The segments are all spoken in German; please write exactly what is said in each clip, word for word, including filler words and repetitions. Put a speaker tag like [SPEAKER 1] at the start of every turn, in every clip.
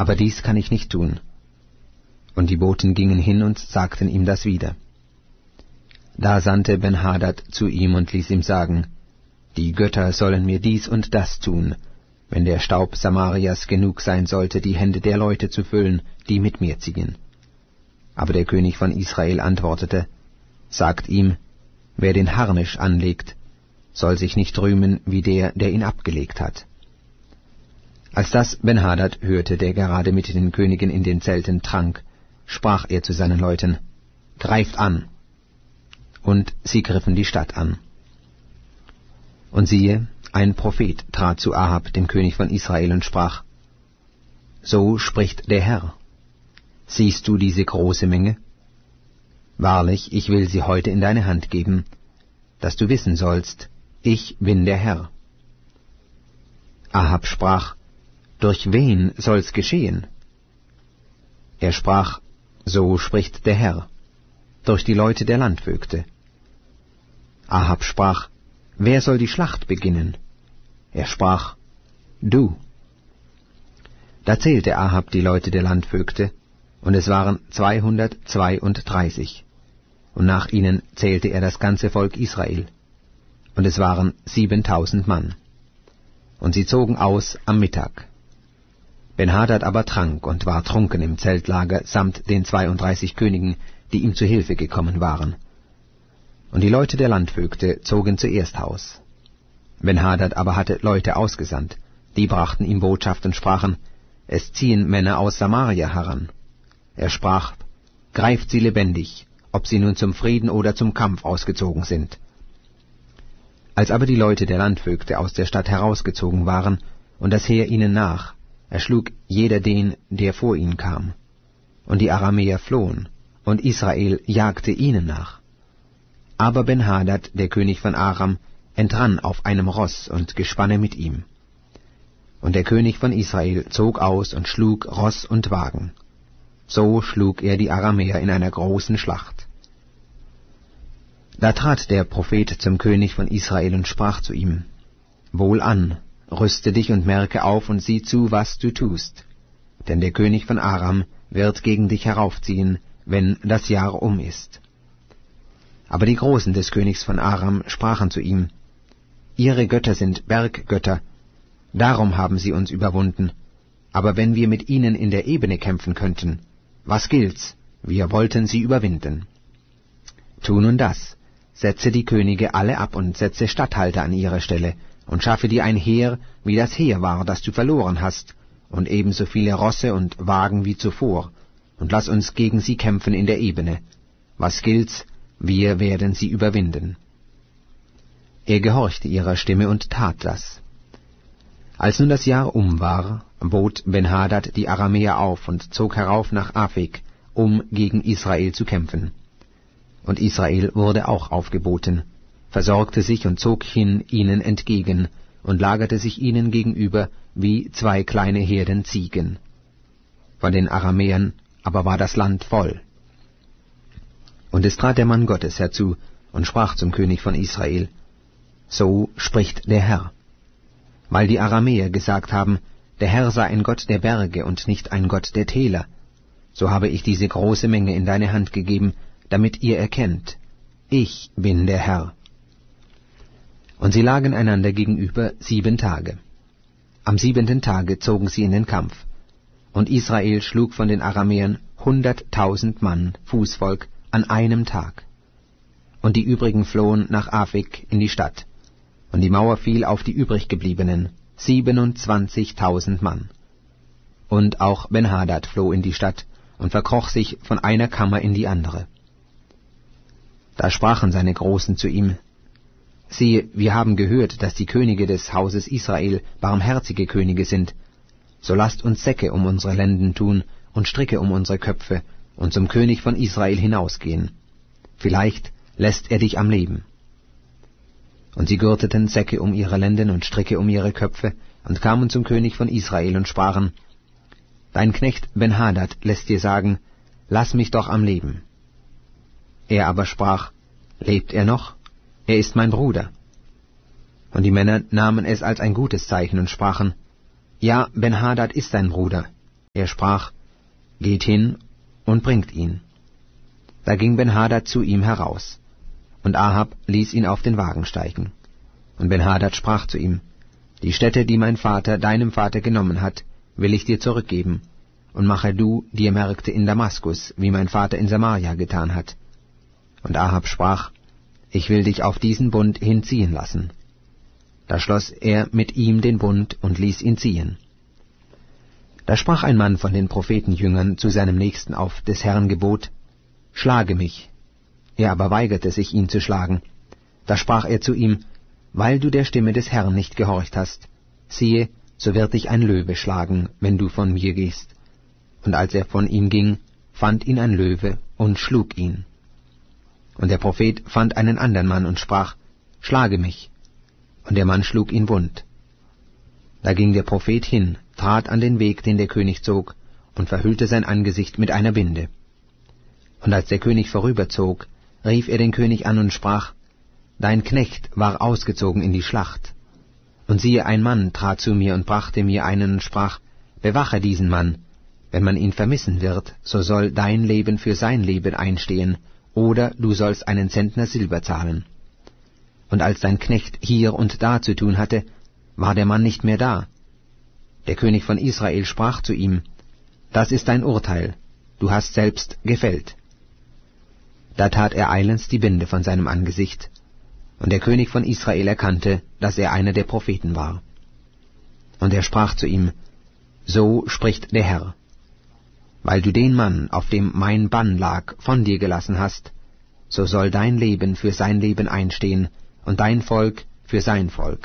[SPEAKER 1] aber dies kann ich nicht tun. Und die Boten gingen hin und sagten ihm das wieder. Da sandte Ben-Hadad zu ihm und ließ ihm sagen, die Götter sollen mir dies und das tun, wenn der Staub Samarias genug sein sollte, die Hände der Leute zu füllen, die mit mir ziehen. Aber der König von Israel antwortete, sagt ihm, wer den Harnisch anlegt, soll sich nicht rühmen wie der, der ihn abgelegt hat. Als das Ben-Hadad hörte, der gerade mit den Königen in den Zelten trank, sprach er zu seinen Leuten, greift an! Und sie griffen die Stadt an. Und siehe, ein Prophet trat zu Ahab, dem König von Israel, und sprach, so spricht der Herr, siehst du diese große Menge? Wahrlich, ich will sie heute in deine Hand geben, dass du wissen sollst, ich bin der Herr. Ahab sprach, durch wen soll's geschehen? Er sprach, so spricht der Herr, durch die Leute der Landvögte. Ahab sprach, wer soll die Schlacht beginnen? Er sprach, du. Da zählte Ahab die Leute der Landvögte, und es waren zweihundertzweiunddreißig. Und nach ihnen zählte er das ganze Volk Israel, und es waren siebentausend Mann. Und sie zogen aus am Mittag. Ben-Hadad aber trank und war trunken im Zeltlager samt den zweiunddreißig Königen, die ihm zu Hilfe gekommen waren. Und die Leute der Landvögte zogen zuerst aus. Ben-Hadad aber hatte Leute ausgesandt, die brachten ihm Botschaft und sprachen, es ziehen Männer aus Samaria heran. Er sprach, greift sie lebendig, ob sie nun zum Frieden oder zum Kampf ausgezogen sind. Als aber die Leute der Landvögte aus der Stadt herausgezogen waren, und das Heer ihnen nach, erschlug jeder den, der vor ihnen kam. Und die Aramäer flohen, und Israel jagte ihnen nach. Aber Ben-Hadad, der König von Aram, entrann auf einem Ross und Gespanne mit ihm. Und der König von Israel zog aus und schlug Ross und Wagen. So schlug er die Aramäer in einer großen Schlacht. Da trat der Prophet zum König von Israel und sprach zu ihm, Wohlan, rüste dich und merke auf und sieh zu, was du tust, denn der König von Aram wird gegen dich heraufziehen, wenn das Jahr um ist. Aber die Großen des Königs von Aram sprachen zu ihm, Ihre Götter sind Berggötter, darum haben sie uns überwunden, aber wenn wir mit ihnen in der Ebene kämpfen könnten, was gilt's, wir wollten sie überwinden. Tu nun das, setze die Könige alle ab und setze Statthalter an ihre Stelle, und schaffe dir ein Heer, wie das Heer war, das du verloren hast, und ebenso viele Rosse und Wagen wie zuvor, und lass uns gegen sie kämpfen in der Ebene. Was gilt's, wir werden sie überwinden. Er gehorchte ihrer Stimme und tat das. Als nun das Jahr um war, bot Ben-Hadad die Aramäer auf und zog herauf nach Aphek, um gegen Israel zu kämpfen. Und Israel wurde auch aufgeboten, versorgte sich und zog hin ihnen entgegen und lagerte sich ihnen gegenüber wie zwei kleine Herden Ziegen. Von den Aramäern aber war das Land voll. Und es trat der Mann Gottes herzu und sprach zum König von Israel, so spricht der Herr. Weil die Aramäer gesagt haben, der Herr sei ein Gott der Berge und nicht ein Gott der Täler, so habe ich diese große Menge in deine Hand gegeben, damit ihr erkennt, ich bin der Herr. Und sie lagen einander gegenüber sieben Tage. Am siebenten Tage zogen sie in den Kampf, und Israel schlug von den Aramäern hunderttausend Mann, Fußvolk, an einem Tag. Und die übrigen flohen nach Aphek in die Stadt, und die Mauer fiel auf die übriggebliebenen, siebenundzwanzigtausend Mann. Und auch Ben-Hadad floh in die Stadt und verkroch sich von einer Kammer in die andere. Da sprachen seine Großen zu ihm, siehe, wir haben gehört, dass die Könige des Hauses Israel barmherzige Könige sind. So lasst uns Säcke um unsere Lenden tun und Stricke um unsere Köpfe und zum König von Israel hinausgehen. Vielleicht lässt er dich am Leben. Und sie gürteten Säcke um ihre Lenden und Stricke um ihre Köpfe und kamen zum König von Israel und sprachen, Dein Knecht Ben-Hadad lässt dir sagen, lass mich doch am Leben. Er aber sprach, lebt er noch? Er ist mein Bruder. Und die Männer nahmen es als ein gutes Zeichen und sprachen, ja, Ben-Hadad ist dein Bruder, Er sprach, »Geht hin und bringt ihn.« Da ging Ben-Hadad zu ihm heraus, und Ahab ließ ihn auf den Wagen steigen. Und Ben-Hadad sprach zu ihm, »Die Stätte, die mein Vater deinem Vater genommen hat, will ich dir zurückgeben, und mache du dir Märkte in Damaskus, wie mein Vater in Samaria getan hat.« Und Ahab sprach, »Ich will dich auf diesen Bund hinziehen lassen.« Da schloss er mit ihm den Bund und ließ ihn ziehen. Da sprach ein Mann von den Prophetenjüngern zu seinem Nächsten auf des Herrn Gebot, »Schlage mich.« Er aber weigerte sich, ihn zu schlagen. Da sprach er zu ihm, »Weil du der Stimme des Herrn nicht gehorcht hast, siehe, so wird dich ein Löwe schlagen, wenn du von mir gehst.« Und als er von ihm ging, fand ihn ein Löwe und schlug ihn. Und der Prophet fand einen andern Mann und sprach, »Schlage mich.« Und der Mann schlug ihn wund. Da ging der Prophet hin, trat an den Weg, den der König zog, und verhüllte sein Angesicht mit einer Binde. Und als der König vorüberzog, rief er den König an und sprach, »Dein Knecht war ausgezogen in die Schlacht. Und siehe, ein Mann trat zu mir und brachte mir einen und sprach, bewache diesen Mann. Wenn man ihn vermissen wird, so soll dein Leben für sein Leben einstehen, oder du sollst einen Zentner Silber zahlen.« Und als dein Knecht hier und da zu tun hatte, war der Mann nicht mehr da. Der König von Israel sprach zu ihm, »Das ist dein Urteil, du hast selbst gefällt.« Da tat er eilends die Binde von seinem Angesicht, und der König von Israel erkannte, dass er einer der Propheten war. Und er sprach zu ihm, »So spricht der Herr, weil du den Mann, auf dem mein Bann lag, von dir gelassen hast, so soll dein Leben für sein Leben einstehen, und dein Volk für sein Volk.«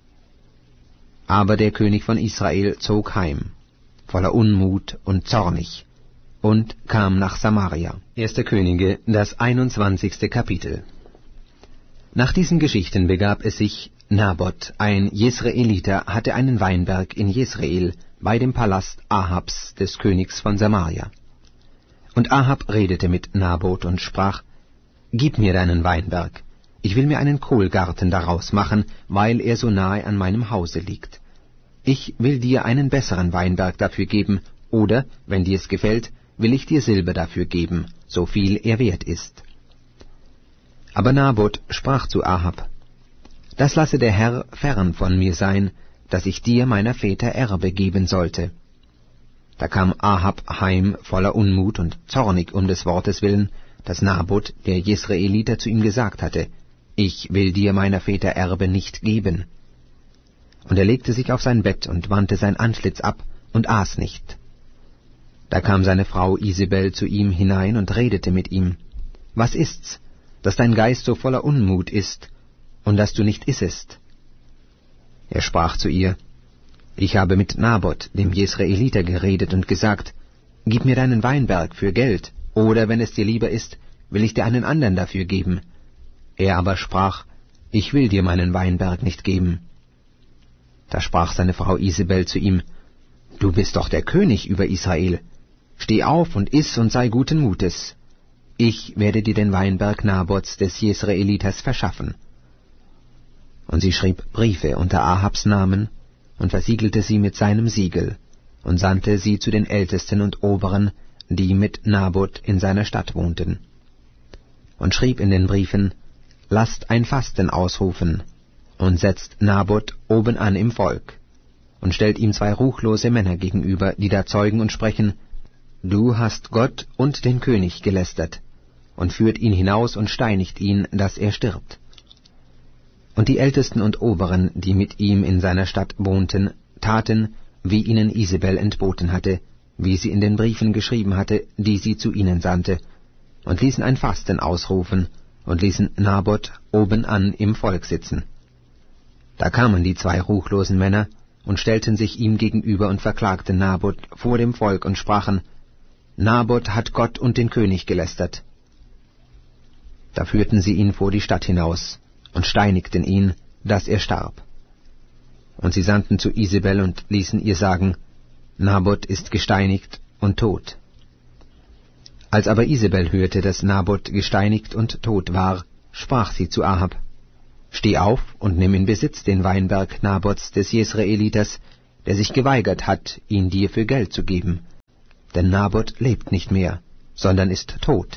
[SPEAKER 1] Aber der König von Israel zog heim, voller Unmut und zornig, und kam nach Samaria. Erster Könige, das einundzwanzigste Kapitel. Nach diesen Geschichten begab es sich, Naboth, ein Jesreeliter, hatte einen Weinberg in Jesreel, bei dem Palast Ahabs, des Königs von Samaria. Und Ahab redete mit Naboth und sprach, »Gib mir deinen Weinberg, ich will mir einen Kohlgarten daraus machen, weil er so nahe an meinem Hause liegt. Ich will dir einen besseren Weinberg dafür geben, oder, wenn dir es gefällt, will ich dir Silber dafür geben, so viel er wert ist.« Aber Naboth sprach zu Ahab, »Das lasse der Herr fern von mir sein, dass ich dir meiner Väter Erbe geben sollte.« Da kam Ahab heim voller Unmut und zornig um des Wortes willen, das Naboth, der Jesreeliter, zu ihm gesagt hatte, »Ich will dir meiner Väter Erbe nicht geben.« Und er legte sich auf sein Bett und wandte sein Antlitz ab und aß nicht. Da kam seine Frau Isabel zu ihm hinein und redete mit ihm, »Was ist's, dass dein Geist so voller Unmut ist, und dass du nicht issest?« Er sprach zu ihr, »Ich habe mit Naboth, dem Jesreeliter, geredet und gesagt, »Gib mir deinen Weinberg für Geld, oder, wenn es dir lieber ist, will ich dir einen anderen dafür geben.« Er aber sprach, »Ich will dir meinen Weinberg nicht geben.« Da sprach seine Frau Isabel zu ihm, »Du bist doch der König über Israel. Steh auf und iss und sei guten Mutes. Ich werde dir den Weinberg Naboths des Jesreeliters verschaffen.« Und sie schrieb Briefe unter Ahabs Namen und versiegelte sie mit seinem Siegel und sandte sie zu den Ältesten und Oberen, die mit Naboth in seiner Stadt wohnten. Und schrieb in den Briefen, »Lasst ein Fasten ausrufen und setzt Naboth obenan im Volk und stellt ihm zwei ruchlose Männer gegenüber, die da zeugen und sprechen, »Du hast Gott und den König gelästert«, und führt ihn hinaus und steinigt ihn, dass er stirbt.« Und die Ältesten und Oberen, die mit ihm in seiner Stadt wohnten, taten, wie ihnen Isabel entboten hatte, wie sie in den Briefen geschrieben hatte, die sie zu ihnen sandte, und ließen ein Fasten ausrufen und ließen Naboth obenan im Volk sitzen. Da kamen die zwei ruchlosen Männer und stellten sich ihm gegenüber und verklagten Naboth vor dem Volk und sprachen, »Naboth hat Gott und den König gelästert.« Da führten sie ihn vor die Stadt hinaus und steinigten ihn, dass er starb. Und sie sandten zu Isabel und ließen ihr sagen, Naboth ist gesteinigt und tot. Als aber Isabel hörte, dass Naboth gesteinigt und tot war, sprach sie zu Ahab, »Steh auf und nimm in Besitz den Weinberg Naboths des Jesreeliters, der sich geweigert hat, ihn dir für Geld zu geben, denn Naboth lebt nicht mehr, sondern ist tot.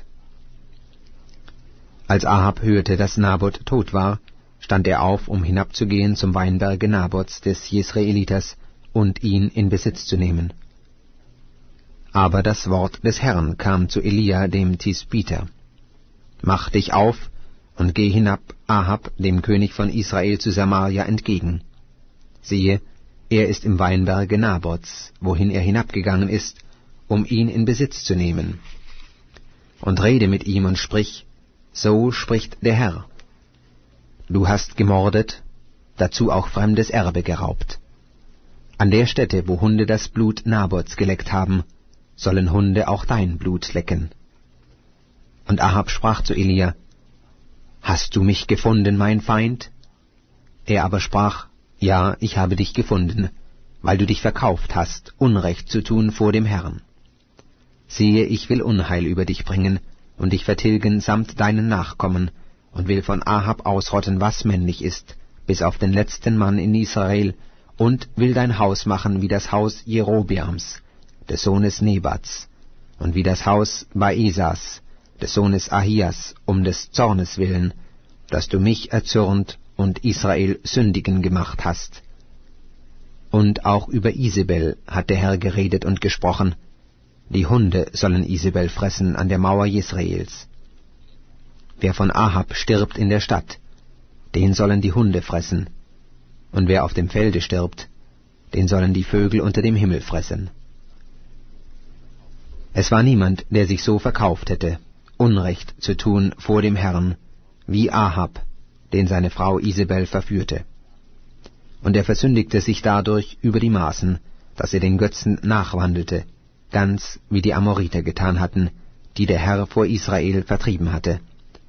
[SPEAKER 1] Als Ahab hörte, dass Naboth tot war, stand er auf, um hinabzugehen zum Weinberge Naboths des Jesreeliters und ihn in Besitz zu nehmen. Aber das Wort des Herrn kam zu Elia dem Tisbiter: Mach dich auf und geh hinab Ahab, dem König von Israel, zu Samaria entgegen. Siehe, er ist im Weinberge Naboths, wohin er hinabgegangen ist, um ihn in Besitz zu nehmen. Und rede mit ihm und sprich: So spricht der Herr: Du hast gemordet, dazu auch fremdes Erbe geraubt. An der Stätte, wo Hunde das Blut Naboths geleckt haben, sollen Hunde auch dein Blut lecken. Und Ahab sprach zu Elia: Hast du mich gefunden, mein Feind? Er aber sprach: Ja, ich habe dich gefunden, weil du dich verkauft hast, Unrecht zu tun vor dem Herrn. Siehe, ich will Unheil über dich bringen und dich vertilgen samt deinen Nachkommen, und will von Ahab ausrotten, was männlich ist, bis auf den letzten Mann in Israel, und will dein Haus machen wie das Haus Jerobeams, des Sohnes Nebats, und wie das Haus Baesas, des Sohnes Ahias, um des Zornes willen, dass du mich erzürnt und Israel sündigen gemacht hast. Und auch über Isebel hat der Herr geredet und gesprochen: Die Hunde sollen Isebel fressen an der Mauer Jesreels. Wer von Ahab stirbt in der Stadt, den sollen die Hunde fressen, und wer auf dem Felde stirbt, den sollen die Vögel unter dem Himmel fressen. Es war niemand, der sich so verkauft hätte, Unrecht zu tun vor dem Herrn, wie Ahab, den seine Frau Isebel verführte. Und er versündigte sich dadurch über die Maßen, dass er den Götzen nachwandelte, ganz wie die Amoriter getan hatten, die der Herr vor Israel vertrieben hatte.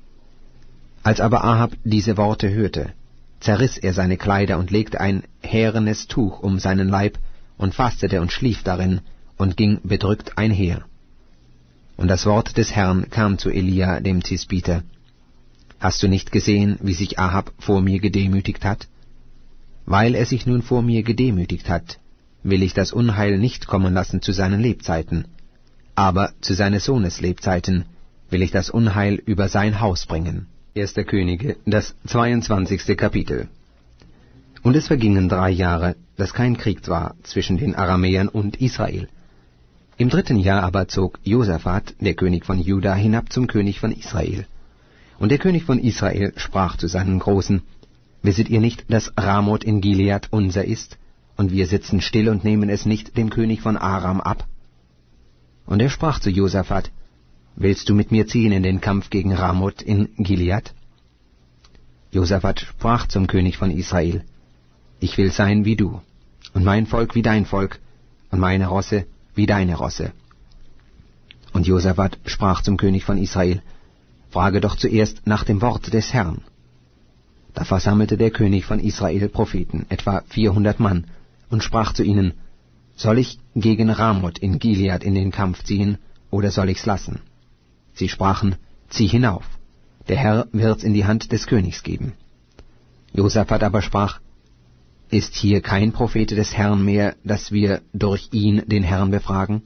[SPEAKER 1] Als aber Ahab diese Worte hörte, zerriss er seine Kleider und legte ein härenes Tuch um seinen Leib und fastete und schlief darin und ging bedrückt einher. Und das Wort des Herrn kam zu Elia dem Tisbiter: Hast du nicht gesehen, wie sich Ahab vor mir gedemütigt hat? Weil er sich nun vor mir gedemütigt hat, will ich das Unheil nicht kommen lassen zu seinen Lebzeiten, aber zu seines Sohnes Lebzeiten will ich das Unheil über sein Haus bringen. Erster Könige, das zweiundzwanzigste Kapitel. Und es vergingen drei Jahre, dass kein Krieg war zwischen den Aramäern und Israel. Im dritten Jahr aber zog Josaphat, der König von Juda, hinab zum König von Israel. Und der König von Israel sprach zu seinen Großen: Wisset ihr nicht, dass Ramoth in Gilead unser ist, und wir sitzen still und nehmen es nicht dem König von Aram ab? Und er sprach zu Josaphat: Willst du mit mir ziehen in den Kampf gegen Ramoth in Gilead? Josaphat sprach zum König von Israel: Ich will sein wie du, und mein Volk wie dein Volk, und meine Rosse wie deine Rosse. Und Josaphat sprach zum König von Israel: Frage doch zuerst nach dem Wort des Herrn. Da versammelte der König von Israel Propheten, etwa vierhundert Mann, und sprach zu ihnen: Soll ich gegen Ramoth in Gilead in den Kampf ziehen, oder soll ich's lassen? Sie sprachen: Zieh hinauf, der Herr wird's in die Hand des Königs geben. Josaphat aber sprach: Ist hier kein Prophet des Herrn mehr, dass wir durch ihn den Herrn befragen?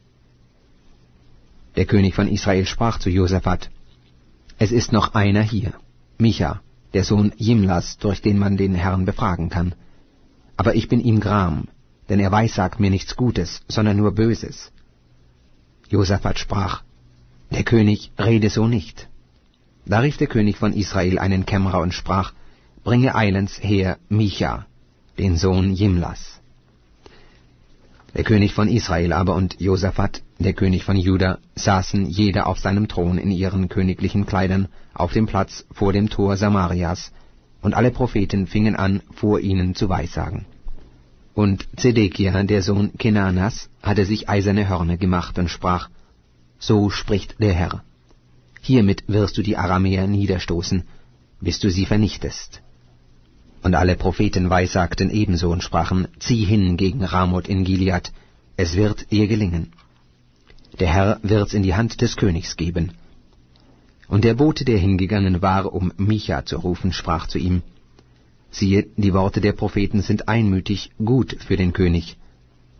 [SPEAKER 1] Der König von Israel sprach zu Josaphat: Es ist noch einer hier, Micha, der Sohn Jimlas, durch den man den Herrn befragen kann. Aber ich bin ihm gram, denn er weissagt mir nichts Gutes, sondern nur Böses. Josaphat sprach: Der König rede so nicht. Da rief der König von Israel einen Kämmerer und sprach: Bringe eilends her Micha, den Sohn Jimlas. Der König von Israel aber und Josaphat, der König von Juda, saßen jeder auf seinem Thron in ihren königlichen Kleidern auf dem Platz vor dem Tor Samarias, und alle Propheten fingen an, vor ihnen zu weissagen. Und Zedekia, der Sohn Kenanas, hatte sich eiserne Hörner gemacht und sprach: So spricht der Herr: Hiermit wirst du die Aramäer niederstoßen, bis du sie vernichtest. Und alle Propheten weissagten ebenso und sprachen: Zieh hin gegen Ramoth in Gilead, es wird dir gelingen. Der Herr wird's in die Hand des Königs geben. Und der Bote, der hingegangen war, um Micha zu rufen, sprach zu ihm: Siehe, die Worte der Propheten sind einmütig gut für den König.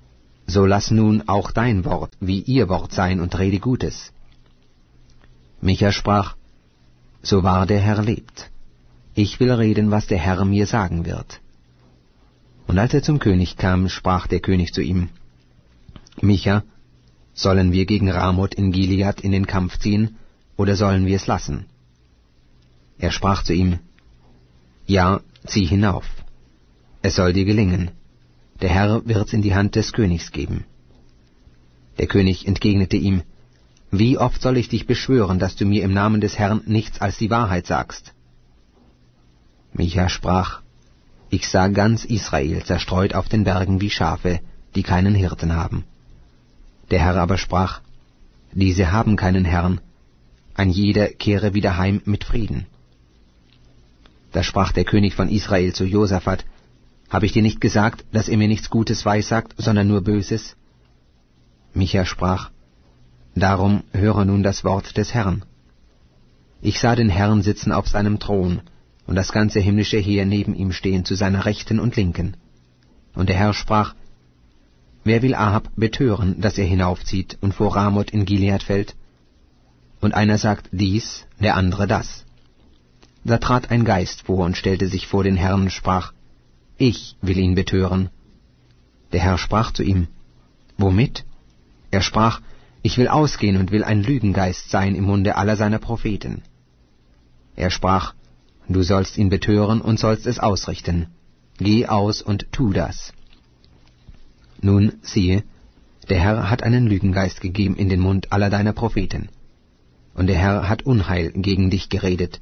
[SPEAKER 1] so lass nun auch dein Wort wie ihr Wort sein und rede Gutes. Micha sprach, so wahr der Herr lebt. Ich will reden, was der Herr mir sagen wird. Und als er zum König kam, sprach der König zu ihm, Micha, sollen wir gegen Ramoth in Gilead in den Kampf ziehen, oder sollen wir es lassen? Er sprach zu ihm, ja, zieh hinauf. Es soll dir gelingen. Der Herr wird's in die Hand des Königs geben. Der König entgegnete ihm, wie oft soll ich dich beschwören, dass du mir im Namen des Herrn nichts als die Wahrheit sagst? Micha sprach, ich sah ganz Israel zerstreut auf den Bergen wie Schafe, die keinen Hirten haben. Der Herr aber sprach, diese haben keinen Herrn, ein jeder kehre wieder heim mit Frieden. Da sprach der König von Israel zu Josaphat, habe ich dir nicht gesagt, dass er mir nichts Gutes weissagt, sondern nur Böses? Micha sprach, darum höre nun das Wort des Herrn. Ich sah den Herrn sitzen auf seinem Thron, und das ganze himmlische Heer neben ihm stehen zu seiner Rechten und Linken. Und der Herr sprach, wer will Ahab betören, dass er hinaufzieht und vor Ramoth in Gilead fällt? Und einer sagt dies, der andere das. Da trat ein Geist vor und stellte sich vor den Herrn und sprach, ich will ihn betören. Der Herr sprach zu ihm, womit? Er sprach, ich will ausgehen und will ein Lügengeist sein im Munde aller seiner Propheten. Er sprach, du sollst ihn betören und sollst es ausrichten. Geh aus und tu das. Nun, siehe, der Herr hat einen Lügengeist gegeben in den Mund aller deiner Propheten. Und der Herr hat Unheil gegen dich geredet.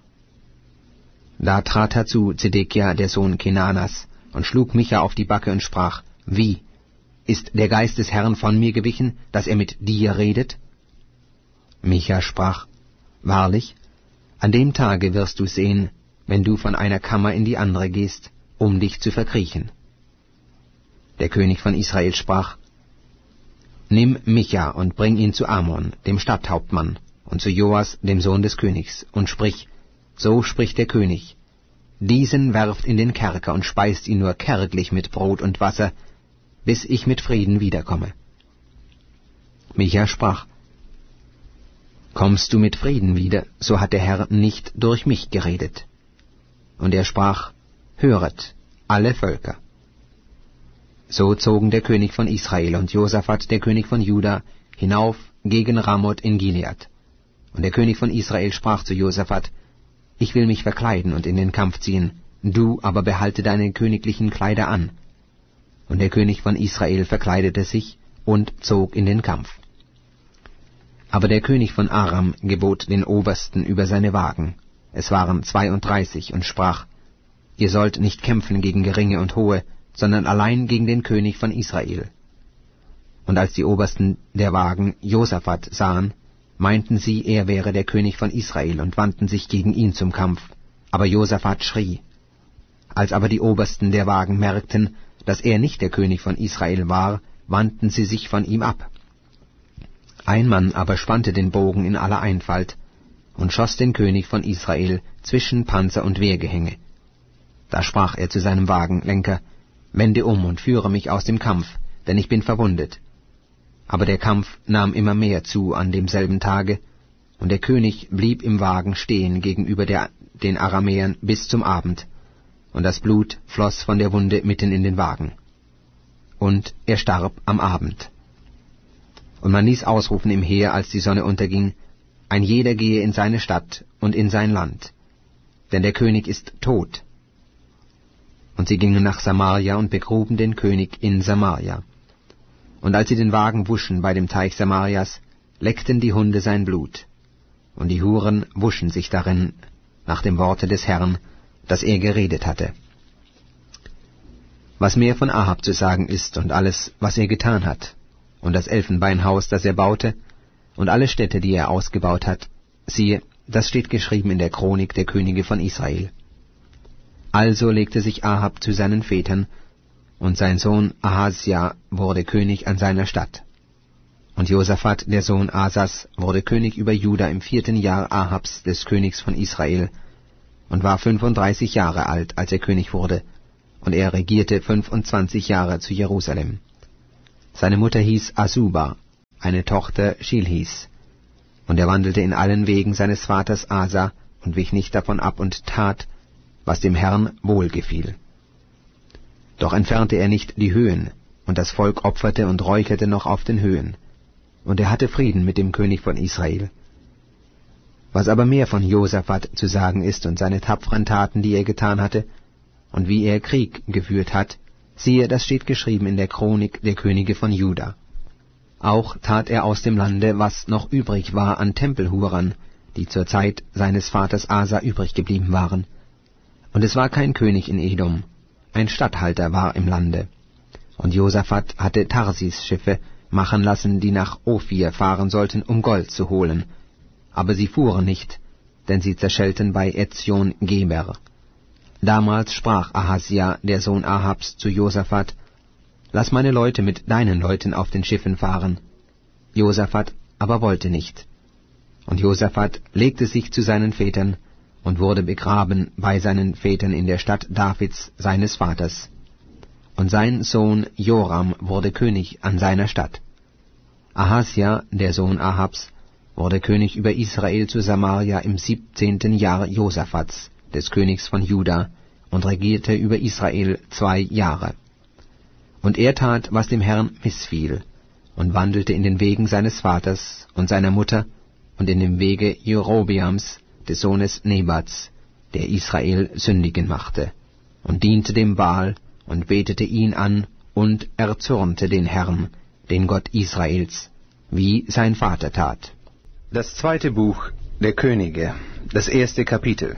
[SPEAKER 1] Da trat herzu Zedekia, der Sohn Kenanas, und schlug Micha auf die Backe und sprach, wie, ist der Geist des Herrn von mir gewichen, dass er mit dir redet? Micha sprach, wahrlich, an dem Tage wirst du sehen, wenn du von einer Kammer in die andere gehst, um dich zu verkriechen. Der König von Israel sprach, nimm Micha und bring ihn zu Amon, dem Stadthauptmann, und zu Joas, dem Sohn des Königs, und sprich, so spricht der König, diesen werft in den Kerker und speist ihn nur kärglich mit Brot und Wasser, bis ich mit Frieden wiederkomme. Micha sprach, kommst du mit Frieden wieder, so hat der Herr nicht durch mich geredet. Und er sprach, höret, alle Völker. So zogen der König von Israel und Josaphat, der König von Juda, hinauf gegen Ramoth in Gilead. Und der König von Israel sprach zu Josaphat, ich will mich verkleiden und in den Kampf ziehen, du aber behalte deine königlichen Kleider an. Und der König von Israel verkleidete sich und zog in den Kampf. Aber der König von Aram gebot den Obersten über seine Wagen, es waren zweiunddreißig, und sprach, ihr sollt nicht kämpfen gegen Geringe und Hohe, sondern allein gegen den König von Israel. Und als die Obersten der Wagen Josaphat sahen, meinten sie, er wäre der König von Israel, und wandten sich gegen ihn zum Kampf. Aber Josaphat schrie. Als aber die Obersten der Wagen merkten, dass er nicht der König von Israel war, wandten sie sich von ihm ab. Ein Mann aber spannte den Bogen in aller Einfalt und schoss den König von Israel zwischen Panzer und Wehrgehänge. Da sprach er zu seinem Wagenlenker, wende um und führe mich aus dem Kampf, denn ich bin verwundet. Aber der Kampf nahm immer mehr zu an demselben Tage, und der König blieb im Wagen stehen gegenüber der, den Aramäern bis zum Abend, und das Blut floss von der Wunde mitten in den Wagen. Und er starb am Abend. Und man ließ ausrufen im Heer, als die Sonne unterging, ein jeder gehe in seine Stadt und in sein Land, denn der König ist tot. Und sie gingen nach Samaria und begruben den König in Samaria. Und als sie den Wagen wuschen bei dem Teich Samarias, leckten die Hunde sein Blut, und die Huren wuschen sich darin nach dem Worte des Herrn, das er geredet hatte. Was mehr von Ahab zu sagen ist und alles, was er getan hat, und das Elfenbeinhaus, das er baute, und alle Städte, die er ausgebaut hat, siehe, das steht geschrieben in der Chronik der Könige von Israel. Also legte sich Ahab zu seinen Vätern, und sein Sohn Ahasja wurde König an seiner Stadt. Und Josaphat, der Sohn Asas, wurde König über Juda im vierten Jahr Ahabs, des Königs von Israel, und war fünfunddreißig Jahre alt, als er König wurde, und er regierte fünfundzwanzig Jahre zu Jerusalem. Seine Mutter hieß Asuba, eine Tochter Schilhis. Und er wandelte in allen Wegen seines Vaters Asa und wich nicht davon ab und tat, was dem Herrn wohlgefiel. Doch entfernte er nicht die Höhen, und das Volk opferte und räucherte noch auf den Höhen. Und er hatte Frieden mit dem König von Israel. Was aber mehr von Josaphat zu sagen ist und seine tapferen Taten, die er getan hatte, und wie er Krieg geführt hat, siehe, das steht geschrieben in der Chronik der Könige von Juda. Auch tat er aus dem Lande, was noch übrig war an Tempelhurern, die zur Zeit seines Vaters Asa übrig geblieben waren. Und es war kein König in Edom, ein Statthalter war im Lande. Und Josaphat hatte Tarsis-Schiffe machen lassen, die nach Ophir fahren sollten, um Gold zu holen. Aber sie fuhren nicht, denn sie zerschellten bei Ezion-Geber. Damals sprach Ahasja, der Sohn Ahabs, zu Josaphat: Lass meine Leute mit deinen Leuten auf den Schiffen fahren. Josaphat aber wollte nicht. Und Josaphat legte sich zu seinen Vätern und wurde begraben bei seinen Vätern in der Stadt Davids, seines Vaters. Und sein Sohn Joram wurde König an seiner Stadt. Ahasja, der Sohn Ahabs, wurde König über Israel zu Samaria im siebzehnten Jahr Josaphats, des Königs von Juda, und regierte über Israel zwei Jahre. Und er tat, was dem Herrn missfiel, und wandelte in den Wegen seines Vaters und seiner Mutter und in dem Wege Jerobeams, des Sohnes Nebats, der Israel sündigen machte, und diente dem Baal und betete ihn an und erzürnte den Herrn, den Gott Israels, wie sein Vater tat.
[SPEAKER 2] Das zweite Buch der Könige, das erste Kapitel.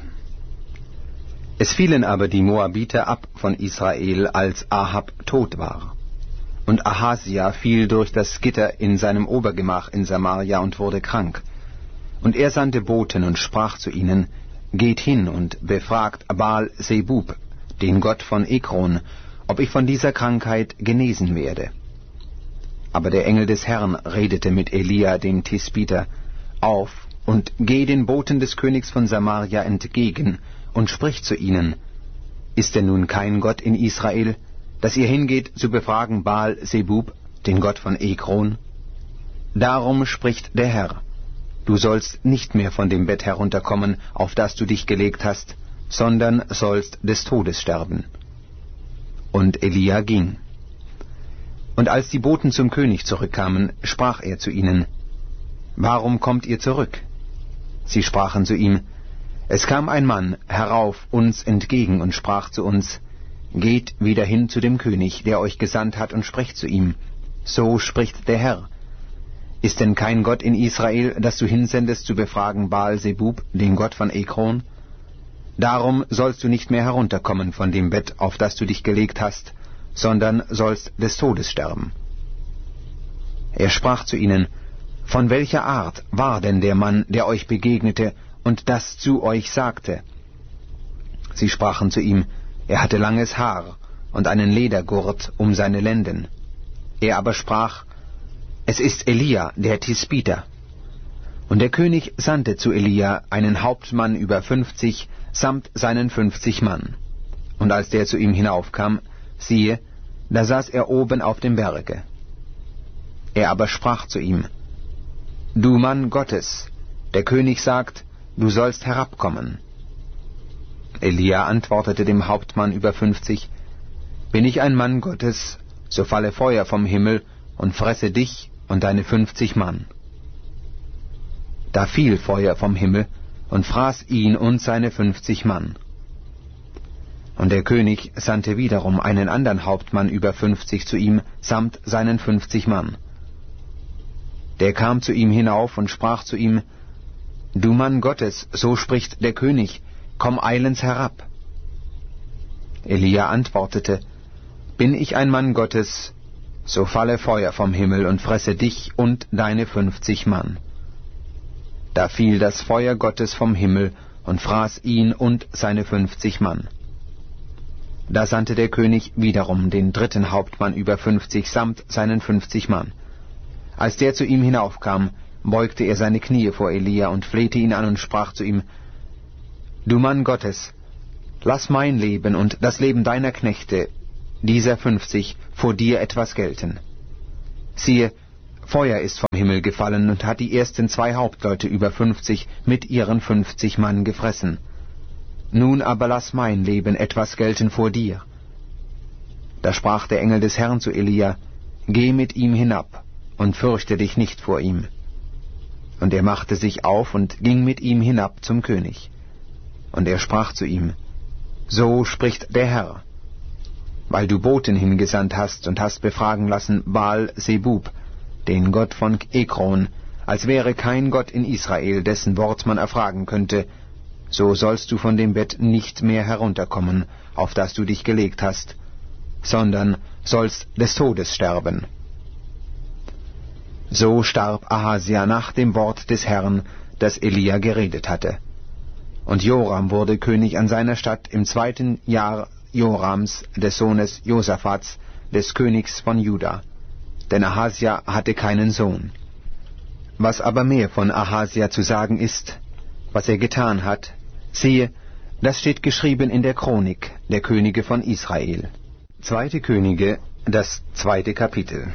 [SPEAKER 2] Es fielen aber die Moabiter ab von Israel, als Ahab tot war. Und Ahasja fiel durch das Gitter in seinem Obergemach in Samaria und wurde krank. Und er sandte Boten und sprach zu ihnen: Geht hin und befragt Baal-Zebub, den Gott von Ekron, ob ich von dieser Krankheit genesen werde. Aber der Engel des Herrn redete mit Elia dem Tisbiter: Auf und geh den Boten des Königs von Samaria entgegen und sprich zu ihnen: Ist denn nun kein Gott in Israel, dass ihr hingeht zu befragen Baal-Zebub, den Gott von Ekron? Darum spricht der Herr: Du sollst nicht mehr von dem Bett herunterkommen, auf das du dich gelegt hast, sondern sollst des Todes sterben. Und Elia ging. Und als die Boten zum König zurückkamen, sprach er zu ihnen: Warum kommt ihr zurück? Sie sprachen zu ihm: Es kam ein Mann herauf uns entgegen und sprach zu uns: Geht wieder hin zu dem König, der euch gesandt hat, und sprecht zu ihm: So spricht der Herr: Ist denn kein Gott in Israel, dass du hinsendest zu befragen Baal-Zebub, den Gott von Ekron? Darum sollst du nicht mehr herunterkommen von dem Bett, auf das du dich gelegt hast, sondern sollst des Todes sterben. Er sprach zu ihnen: Von welcher Art war denn der Mann, der euch begegnete und das zu euch sagte? Sie sprachen zu ihm: Er hatte langes Haar und einen Ledergurt um seine Lenden. Er aber sprach: Es ist Elia, der Tisbiter. Und der König sandte zu Elia einen Hauptmann über fünfzig, samt seinen fünfzig Mann. Und als der zu ihm hinaufkam, siehe, da saß er oben auf dem Berge. Er aber sprach zu ihm: Du Mann Gottes, der König sagt, du sollst herabkommen. Elia antwortete dem Hauptmann über fünfzig: Bin ich ein Mann Gottes, so falle Feuer vom Himmel und fresse dich und deine fünfzig Mann. Da fiel Feuer vom Himmel und fraß ihn und seine fünfzig Mann. Und der König sandte wiederum einen anderen Hauptmann über fünfzig zu ihm, samt seinen fünfzig Mann. Der kam zu ihm hinauf und sprach zu ihm: Du Mann Gottes, so spricht der König, komm eilends herab. Elia antwortete: Bin ich ein Mann Gottes, so falle Feuer vom Himmel und fresse dich und deine fünfzig Mann. Da fiel das Feuer Gottes vom Himmel und fraß ihn und seine fünfzig Mann. Da sandte der König wiederum den dritten Hauptmann über fünfzig samt seinen fünfzig Mann. Als der zu ihm hinaufkam, beugte er seine Knie vor Elia und flehte ihn an und sprach zu ihm: Du Mann Gottes, lass mein Leben und das Leben deiner Knechte, dieser fünfzig, vor dir etwas gelten. Siehe, Feuer ist vom Himmel gefallen und hat die ersten zwei Hauptleute über fünfzig mit ihren fünfzig Mann gefressen. Nun aber lass mein Leben etwas gelten vor dir. Da sprach der Engel des Herrn zu Elia, Geh mit ihm hinab und fürchte dich nicht vor ihm. Und er machte sich auf und ging mit ihm hinab zum König. Und er sprach zu ihm, So spricht der Herr, weil du Boten hingesandt hast und hast befragen lassen Baal-Sebub, den Gott von Ekron, als wäre kein Gott in Israel, dessen Wort man erfragen könnte, so sollst du von dem Bett nicht mehr herunterkommen, auf das du dich gelegt hast, sondern sollst des Todes sterben. So starb Ahasia nach dem Wort des Herrn, das Elia geredet hatte. Und Joram wurde König an seiner Stadt im zweiten Jahr Jorams, des Sohnes Josaphats, des Königs von Juda. Denn Ahasia hatte keinen Sohn. Was aber mehr von Ahasia zu sagen ist, was er getan hat, siehe, das steht geschrieben in der Chronik der Könige von Israel. Zweite Könige, das zweite Kapitel.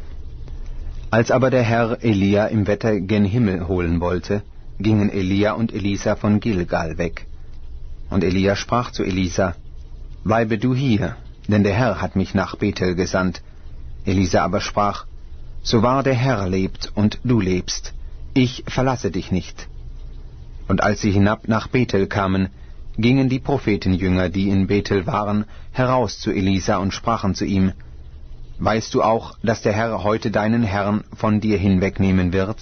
[SPEAKER 2] Als aber der Herr Elia im Wetter gen Himmel holen wollte, gingen Elia und Elisa von Gilgal weg. Und Elia sprach zu Elisa, Bleibe du hier, denn der Herr hat mich nach Bethel gesandt. Elisa aber sprach, So wahr der Herr lebt und du lebst, ich verlasse dich nicht. Und als sie hinab nach Bethel kamen, gingen die Prophetenjünger, die in Bethel waren, heraus zu Elisa und sprachen zu ihm, Weißt du auch, dass der Herr heute deinen Herrn von dir hinwegnehmen wird?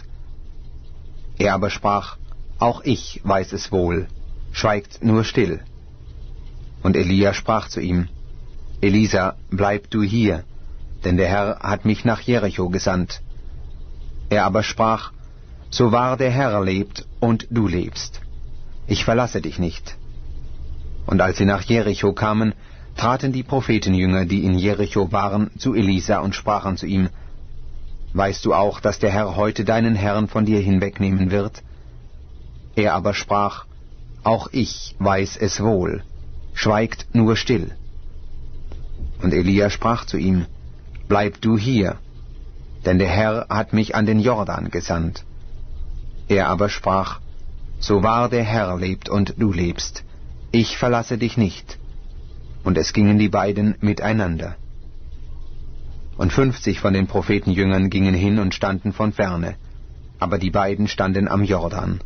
[SPEAKER 2] Er aber sprach, Auch ich weiß es wohl, schweigt nur still. Und Elia sprach zu ihm, Elisa, bleib du hier, denn der Herr hat mich nach Jericho gesandt. Er aber sprach, So wahr der Herr lebt und du lebst, ich verlasse dich nicht. Und als sie nach Jericho kamen, traten die Prophetenjünger, die in Jericho waren, zu Elisa und sprachen zu ihm, Weißt du auch, dass der Herr heute deinen Herrn von dir hinwegnehmen wird? Er aber sprach, Auch ich weiß es wohl, schweigt nur still. Und Elia sprach zu ihm, Bleib du hier, denn der Herr hat mich an den Jordan gesandt. Er aber sprach, So wahr der Herr lebt und du lebst, ich verlasse dich nicht. Und es gingen die beiden miteinander. Und fünfzig von den Prophetenjüngern gingen hin und standen von ferne, aber die beiden standen am Jordan.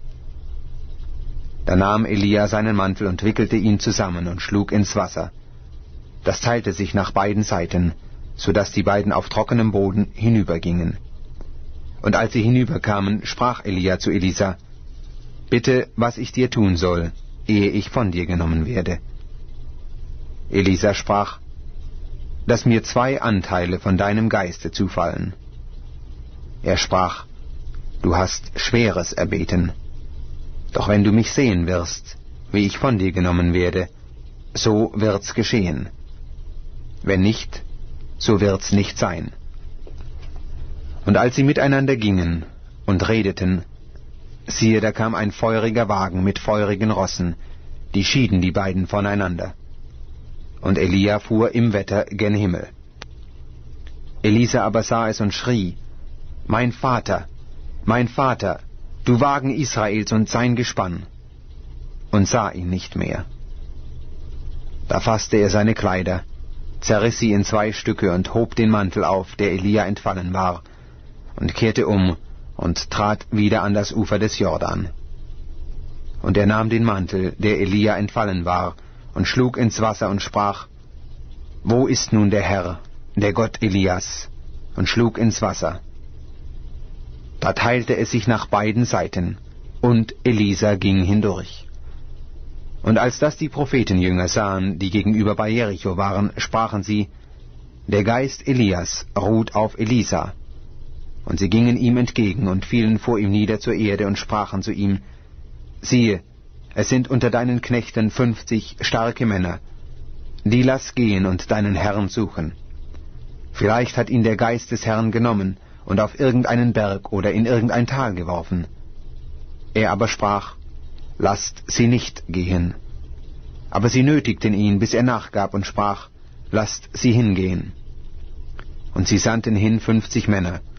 [SPEAKER 2] Da nahm Elia seinen Mantel und wickelte ihn zusammen und schlug ins Wasser. Das teilte sich nach beiden Seiten, so dass die beiden auf trockenem Boden hinübergingen. Und als sie hinüberkamen, sprach Elia zu Elisa, Bitte, was ich dir tun soll, ehe ich von dir genommen werde. Elisa sprach, Dass mir zwei Anteile von deinem Geiste zufallen. Er sprach, Du hast Schweres erbeten. Doch wenn du mich sehen wirst, wie ich von dir genommen werde, so wird's geschehen. Wenn nicht, so wird's nicht sein. Und als sie miteinander gingen und redeten, siehe, da kam ein feuriger Wagen mit feurigen Rossen, die schieden die beiden voneinander. Und Elia fuhr im Wetter gen Himmel. Elisa aber sah es und schrie, Mein Vater, mein Vater, du Wagen Israels und sein Gespann, und sah ihn nicht mehr. Da fasste er seine Kleider, zerriss sie in zwei Stücke und hob den Mantel auf, der Elia entfallen war, und kehrte um und trat wieder an das Ufer des Jordan. Und er nahm den Mantel, der Elia entfallen war, und schlug ins Wasser und sprach, Wo ist nun der Herr, der Gott Elias? Und schlug ins Wasser. Da teilte es sich nach beiden Seiten, und Elisa ging hindurch. Und als das die Prophetenjünger sahen, die gegenüber bei Jericho waren, sprachen sie, Der Geist Elias ruht auf Elisa. Und sie gingen ihm entgegen und fielen vor ihm nieder zur Erde und sprachen zu ihm, Siehe, es sind unter deinen Knechten fünfzig starke Männer, die lass gehen und deinen Herrn suchen. Vielleicht hat ihn der Geist des Herrn genommen und auf irgendeinen Berg oder in irgendein Tal geworfen. Er aber sprach, Lasst sie nicht gehen. Aber sie nötigten ihn, bis er nachgab und sprach, Lasst sie hingehen. Und sie sandten hin fünfzig Männer,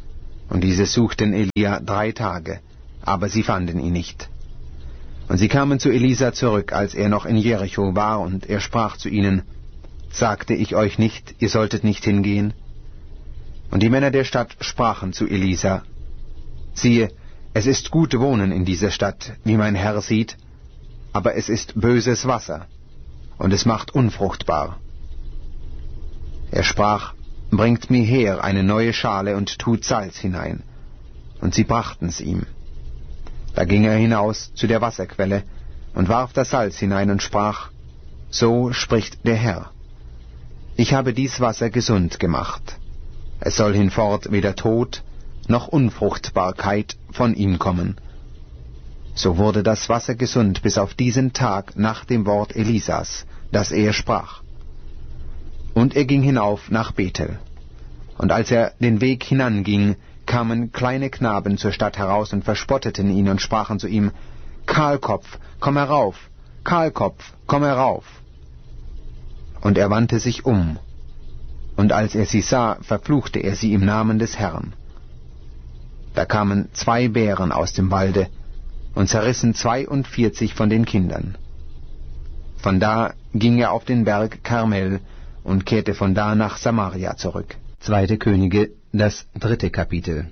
[SPEAKER 2] Und diese suchten Elia drei Tage, aber sie fanden ihn nicht. Und sie kamen zu Elisa zurück, als er noch in Jericho war, und er sprach zu ihnen: Sagte ich euch nicht, ihr solltet nicht hingehen? Und die Männer der Stadt sprachen zu Elisa: Siehe, es ist gut Wohnen in dieser Stadt, wie mein Herr sieht, aber es ist böses Wasser, und es macht unfruchtbar. Er sprach: Bringt mir her eine neue Schale und tut Salz hinein. Und sie brachten's ihm. Da ging er hinaus zu der Wasserquelle und warf das Salz hinein und sprach: So spricht der Herr: Ich habe dies Wasser gesund gemacht. Es soll hinfort weder Tod noch Unfruchtbarkeit von ihm kommen. So wurde das Wasser gesund bis auf diesen Tag nach dem Wort Elisas, das er sprach. Und er ging hinauf nach Bethel. Und als er den Weg hinanging, kamen kleine Knaben zur Stadt heraus und verspotteten ihn und sprachen zu ihm: Kahlkopf, komm herauf, Kahlkopf, komm herauf. Und er wandte sich um, und als er sie sah, verfluchte er sie im Namen des Herrn. Da kamen zwei Bären aus dem Walde und zerrissen zweiundvierzig von den Kindern. Von da ging er auf den Berg Karmel und kehrte von da nach Samaria zurück.
[SPEAKER 1] Zweite Könige, das dritte Kapitel.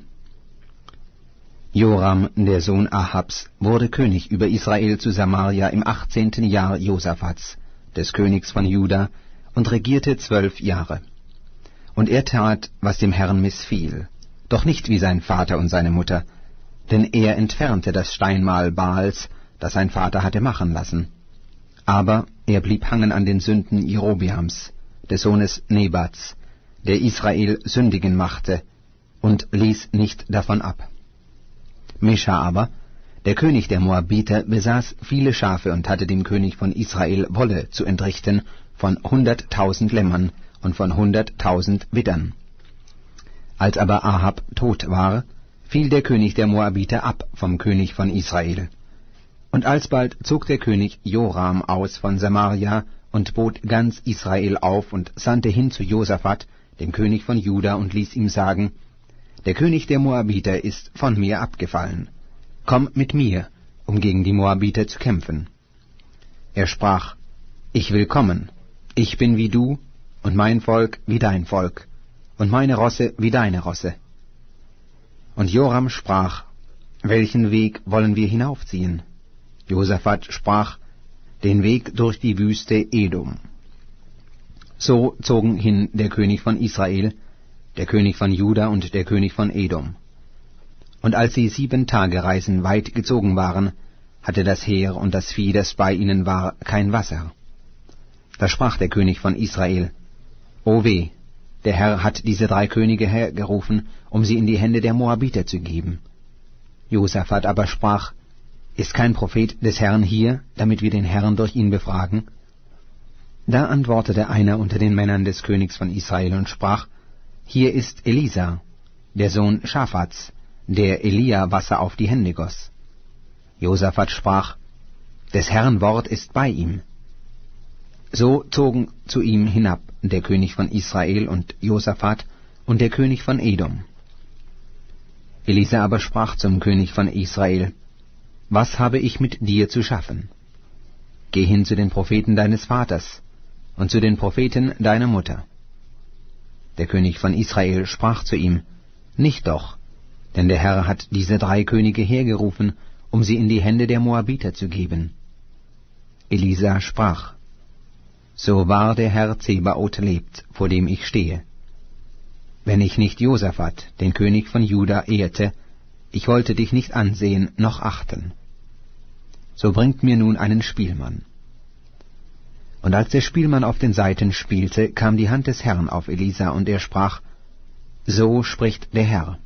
[SPEAKER 1] Joram, der Sohn Ahabs, wurde König über Israel zu Samaria im achtzehnten Jahr Josafats, des Königs von Juda, und regierte zwölf Jahre. Und er tat, was dem Herrn missfiel, doch nicht wie sein Vater und seine Mutter, denn er entfernte das Steinmal Baals, das sein Vater hatte machen lassen. Aber er blieb hangen an den Sünden Jerobeams, des Sohnes Nebats, der Israel sündigen machte, und ließ nicht davon ab. Mesha aber, der König der Moabiter, besaß viele Schafe und hatte dem König von Israel Wolle zu entrichten von hunderttausend Lämmern und von hunderttausend Widdern. Als aber Ahab tot war, fiel der König der Moabiter ab vom König von Israel. Und alsbald zog der König Joram aus von Samaria und bot ganz Israel auf und sandte hin zu Josaphat, dem König von Juda, und ließ ihm sagen: Der König der Moabiter ist von mir abgefallen. Komm mit mir, um gegen die Moabiter zu kämpfen. Er sprach: Ich will kommen. Ich bin wie du, und mein Volk wie dein Volk, und meine Rosse wie deine Rosse. Und Joram sprach: Welchen Weg wollen wir hinaufziehen? Josaphat sprach: Den Weg durch die Wüste Edom. So zogen hin der König von Israel, der König von Juda und der König von Edom. Und als sie sieben Tage Reisen weit gezogen waren, hatte das Heer und das Vieh, das bei ihnen war, kein Wasser. Da sprach der König von Israel: O weh, der Herr hat diese drei Könige hergerufen, um sie in die Hände der Moabiter zu geben. Josaphat aber sprach: Ist kein Prophet des Herrn hier, damit wir den Herrn durch ihn befragen? Da antwortete einer unter den Männern des Königs von Israel und sprach: Hier ist Elisa, der Sohn Schaphats, der Elia Wasser auf die Hände goss. Josaphat sprach: Des Herrn Wort ist bei ihm. So zogen zu ihm hinab der König von Israel und Josaphat und der König von Edom. Elisa aber sprach zum König von Israel: Was habe ich mit dir zu schaffen? Geh hin zu den Propheten deines Vaters und zu den Propheten deiner Mutter. Der König von Israel sprach zu ihm: Nicht doch, denn der Herr hat diese drei Könige hergerufen, um sie in die Hände der Moabiter zu geben. Elisa sprach: So wahr der Herr Zebaoth lebt, vor dem ich stehe. Wenn ich nicht Josaphat, den König von Juda, ehrte, ich wollte dich nicht ansehen noch achten. So bringt mir nun einen Spielmann. Und als der Spielmann auf den Saiten spielte, kam die Hand des Herrn auf Elisa, und er sprach: So spricht der Herr: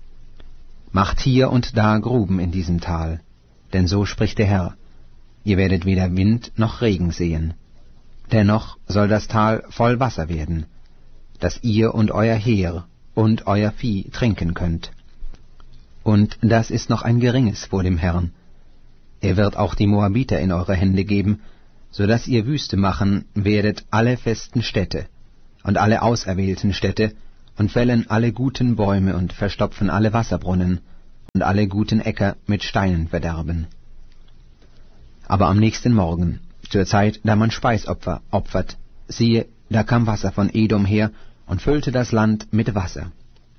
[SPEAKER 1] Macht hier und da Gruben in diesem Tal, denn so spricht der Herr: Ihr werdet weder Wind noch Regen sehen. Dennoch soll das Tal voll Wasser werden, dass ihr und euer Heer und euer Vieh trinken könnt. Und das ist noch ein geringes vor dem Herrn. Er wird auch die Moabiter in eure Hände geben, so dass ihr Wüste machen werdet alle festen Städte und alle auserwählten Städte und fällen alle guten Bäume und verstopfen alle Wasserbrunnen und alle guten Äcker mit Steinen verderben. Aber am nächsten Morgen, zur Zeit, da man Speisopfer opfert, siehe, da kam Wasser von Edom her und füllte das Land mit Wasser.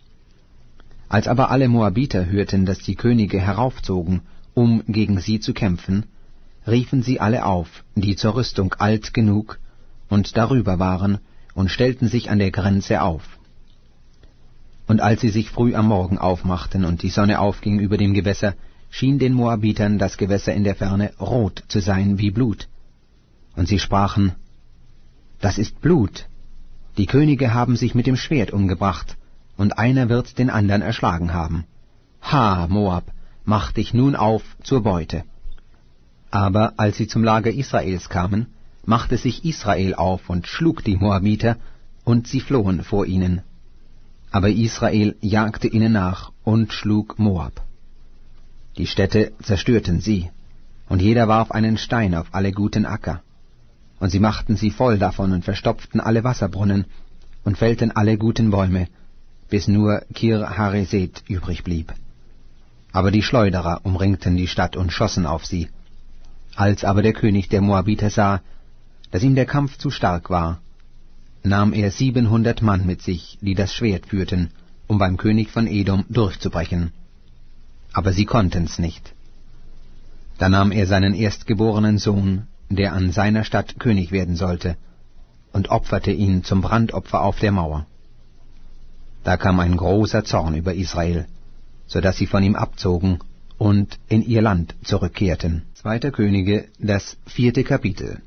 [SPEAKER 1] Als aber alle Moabiter hörten, dass die Könige heraufzogen, um gegen sie zu kämpfen, riefen sie alle auf, die zur Rüstung alt genug und darüber waren, und stellten sich an der Grenze auf. Und als sie sich früh am Morgen aufmachten und die Sonne aufging über dem Gewässer, schien den Moabitern das Gewässer in der Ferne rot zu sein wie Blut. Und sie sprachen, »Das ist Blut. Die Könige haben sich mit dem Schwert umgebracht, und einer wird den andern erschlagen haben. Ha, Moab, mach dich nun auf zur Beute.« Aber als sie zum Lager Israels kamen, machte sich Israel auf und schlug die Moabiter, und sie flohen vor ihnen. Aber Israel jagte ihnen nach und schlug Moab. Die Städte zerstörten sie, und jeder warf einen Stein auf alle guten Acker. Und sie machten sie voll davon und verstopften alle Wasserbrunnen und fällten alle guten Bäume, bis nur Kir-Hareset übrig blieb. Aber die Schleuderer umringten die Stadt und schossen auf sie. Als aber der König der Moabiter sah, dass ihm der Kampf zu stark war, nahm er siebenhundert Mann mit sich, die das Schwert führten, um beim König von Edom durchzubrechen. Aber sie konnten's nicht. Da nahm er seinen erstgeborenen Sohn, der an seiner Stadt König werden sollte, und opferte ihn zum Brandopfer auf der Mauer. Da kam ein großer Zorn über Israel, so dass sie von ihm abzogen und in ihr Land zurückkehrten. Zweiter Könige, das vierte Kapitel.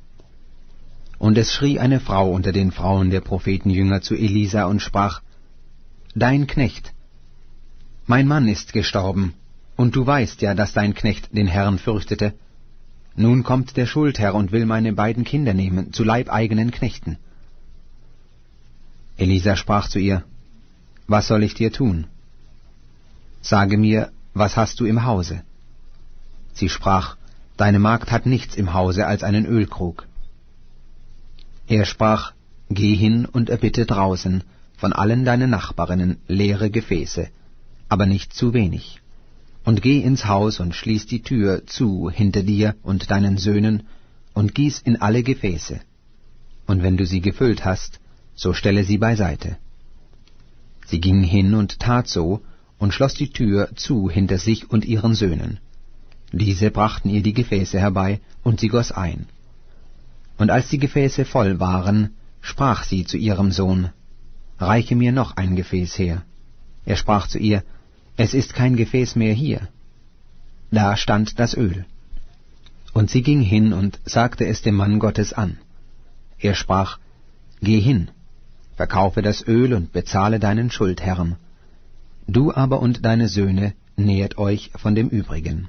[SPEAKER 1] Und es schrie eine Frau unter den Frauen der Prophetenjünger zu Elisa und sprach, »Dein Knecht, mein Mann ist gestorben, und du weißt ja, dass dein Knecht den Herrn fürchtete. Nun kommt der Schuldherr und will meine beiden Kinder nehmen, zu leibeigenen Knechten.« Elisa sprach zu ihr, »Was soll ich dir tun? Sage mir, was hast du im Hause?« Sie sprach, »Deine Magd hat nichts im Hause als einen Ölkrug.« Er sprach, »Geh hin und erbitte draußen von allen deinen Nachbarinnen leere Gefäße, aber nicht zu wenig. Und geh ins Haus und schließ die Tür zu hinter dir und deinen Söhnen und gieß in alle Gefäße. Und wenn du sie gefüllt hast, so stelle sie beiseite.« Sie ging hin und tat so und schloss die Tür zu hinter sich und ihren Söhnen. Diese brachten ihr die Gefäße herbei, und sie goss ein. Und als die Gefäße voll waren, sprach sie zu ihrem Sohn, »Reiche mir noch ein Gefäß her.« Er sprach zu ihr, »Es ist kein Gefäß mehr hier.« Da stand das Öl. Und sie ging hin und sagte es dem Mann Gottes an. Er sprach, »Geh hin, verkaufe das Öl und bezahle deinen Schuldherrn. Du aber und deine Söhne nährt euch von dem Übrigen.«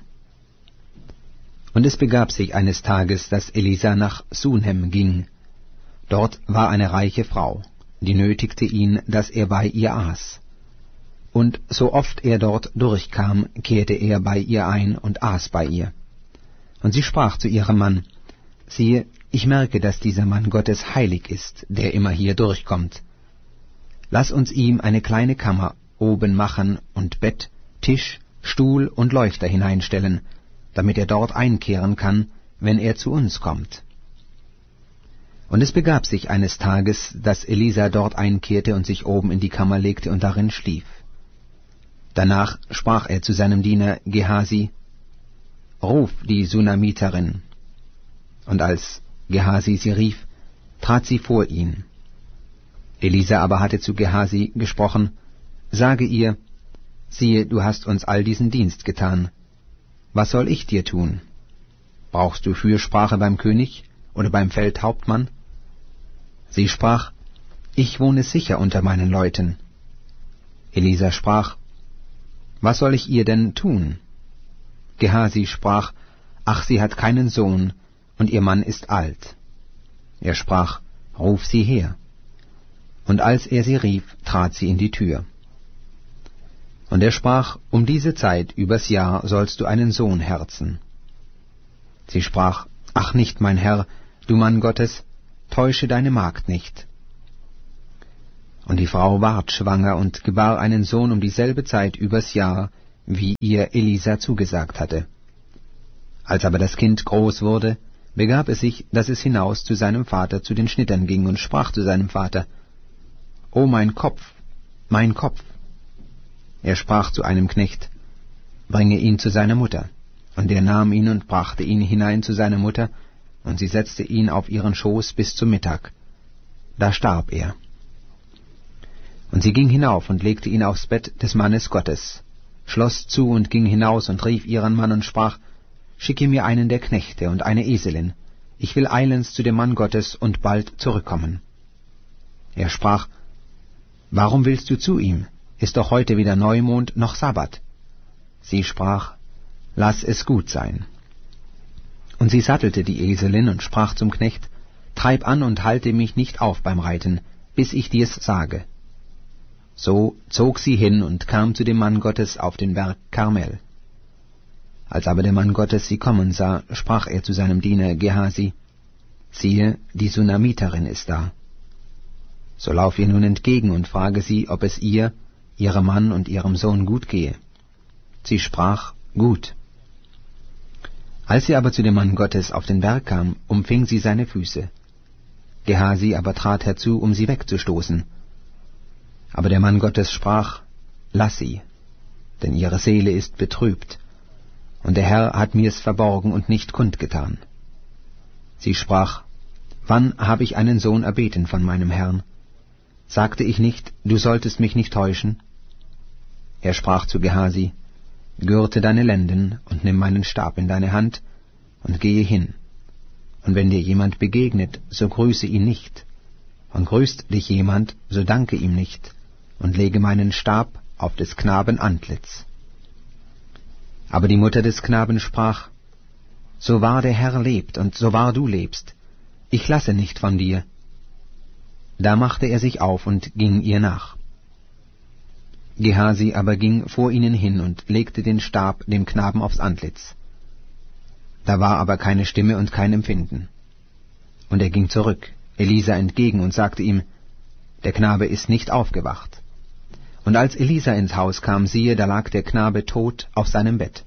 [SPEAKER 1] Und es begab sich eines Tages, dass Elisa nach Sunem ging. Dort war eine reiche Frau, die nötigte ihn, dass er bei ihr aß. Und so oft er dort durchkam, kehrte er bei ihr ein und aß bei ihr. Und sie sprach zu ihrem Mann, »Siehe, ich merke, dass dieser Mann Gottes heilig ist, der immer hier durchkommt. Lass uns ihm eine kleine Kammer oben machen und Bett, Tisch, Stuhl und Leuchter hineinstellen, damit er dort einkehren kann, wenn er zu uns kommt.« Und es begab sich eines Tages, dass Elisa dort einkehrte und sich oben in die Kammer legte und darin schlief. Danach sprach er zu seinem Diener Gehasi, »Ruf die Sunamiterin.« Und als Gehasi sie rief, trat sie vor ihn. Elisa aber hatte zu Gehasi gesprochen, »Sage ihr, siehe, du hast uns all diesen Dienst getan. Was soll ich dir tun? Brauchst du Fürsprache beim König oder beim Feldhauptmann?« Sie sprach, »Ich wohne sicher unter meinen Leuten.« Elisa sprach, »Was soll ich ihr denn tun?« Gehasi sprach, »Ach, sie hat keinen Sohn, und ihr Mann ist alt.« Er sprach, »Ruf sie her.« Und als er sie rief, trat sie in die Tür. Und er sprach, »Um diese Zeit übers Jahr sollst du einen Sohn herzen.« Sie sprach, »Ach nicht, mein Herr, du Mann Gottes, täusche deine Magd nicht.« Und die Frau ward schwanger und gebar einen Sohn um dieselbe Zeit übers Jahr, wie ihr Elisa zugesagt hatte. Als aber das Kind groß wurde, begab es sich, dass es hinaus zu seinem Vater zu den Schnittern ging und sprach zu seinem Vater: »O mein Kopf, mein Kopf!« Er sprach zu einem Knecht: »Bringe ihn zu seiner Mutter.« Und er nahm ihn und brachte ihn hinein zu seiner Mutter, und sie setzte ihn auf ihren Schoß bis zum Mittag. Da starb er. Und sie ging hinauf und legte ihn aufs Bett des Mannes Gottes, schloss zu und ging hinaus und rief ihren Mann und sprach: »Schicke mir einen der Knechte und eine Eselin, ich will eilends zu dem Mann Gottes und bald zurückkommen.« Er sprach: »Warum willst du zu ihm? Ist doch heute weder Neumond noch Sabbat.« Sie sprach: »Lass es gut sein.« Und sie sattelte die Eselin und sprach zum Knecht: »Treib an und halte mich nicht auf beim Reiten, bis ich dir's sage.« So zog sie hin und kam zu dem Mann Gottes auf den Berg Karmel. Als aber der Mann Gottes sie kommen sah, sprach er zu seinem Diener Gehasi: »Siehe, die Sunamiterin ist da. So lauf ihr nun entgegen und frage sie, ob es ihr, ihrem Mann und ihrem Sohn gut gehe.« Sie sprach: »Gut.« Als sie aber zu dem Mann Gottes auf den Berg kam, umfing sie seine Füße. Gehasi aber trat herzu, um sie wegzustoßen. Aber der Mann Gottes sprach: »Lass sie, denn ihre Seele ist betrübt, und der Herr hat mir's verborgen und nicht kundgetan.« Sie sprach: »Wann habe ich einen Sohn erbeten von meinem Herrn? Sagte ich nicht, du solltest mich nicht täuschen?« Er sprach zu Gehasi: »Gürte deine Lenden und nimm meinen Stab in deine Hand und gehe hin. Und wenn dir jemand begegnet, so grüße ihn nicht. Und grüßt dich jemand, so danke ihm nicht, und lege meinen Stab auf des Knaben Antlitz.« Aber die Mutter des Knaben sprach: »So wahr der Herr lebt, und so wahr du lebst, ich lasse nicht von dir.« Da machte er sich auf und ging ihr nach. Gehasi aber ging vor ihnen hin und legte den Stab dem Knaben aufs Antlitz. Da war aber keine Stimme und kein Empfinden. Und er ging zurück, Elisa entgegen, und sagte ihm: »Der Knabe ist nicht aufgewacht.« Und als Elisa ins Haus kam, siehe, da lag der Knabe tot auf seinem Bett.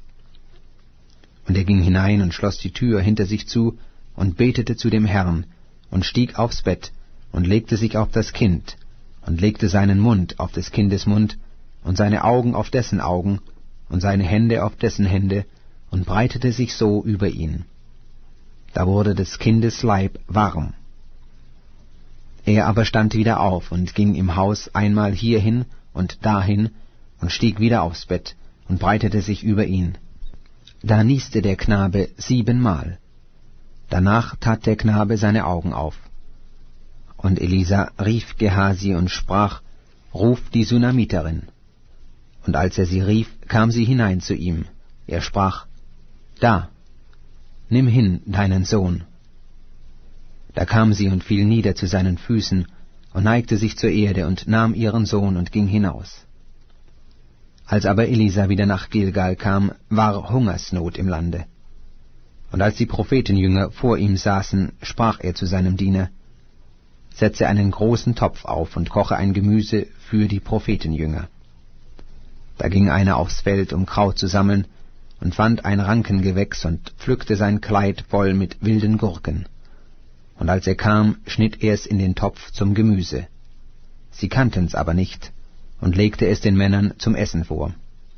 [SPEAKER 1] Und er ging hinein und schloss die Tür hinter sich zu und betete zu dem Herrn und stieg aufs Bett und legte sich auf das Kind und legte seinen Mund auf des Kindes Mund und seine Augen auf dessen Augen und seine Hände auf dessen Hände und breitete sich so über ihn. Da wurde des Kindes Leib warm. Er aber stand wieder auf und ging im Haus einmal hierhin und dahin und stieg wieder aufs Bett und breitete sich über ihn. Da nieste der Knabe siebenmal. Danach tat der Knabe seine Augen auf. Und Elisa rief Gehasi und sprach: »Ruf die Sunamiterin.« Und als er sie rief, kam sie hinein zu ihm. Er sprach: »Da, nimm hin deinen Sohn.« Da kam sie und fiel nieder zu seinen Füßen und neigte sich zur Erde und nahm ihren Sohn und ging hinaus. Als aber Elisa wieder nach Gilgal kam, war Hungersnot im Lande. Und als die Prophetenjünger vor ihm saßen, sprach er zu seinem Diener: »Setze einen großen Topf auf und koche ein Gemüse für die Prophetenjünger.« Da ging einer aufs Feld, um Kraut zu sammeln, und fand ein Rankengewächs und pflückte sein Kleid voll mit wilden Gurken. Und als er kam, schnitt er es in den Topf zum Gemüse. Sie kannten's aber nicht, und legte es den Männern zum Essen vor.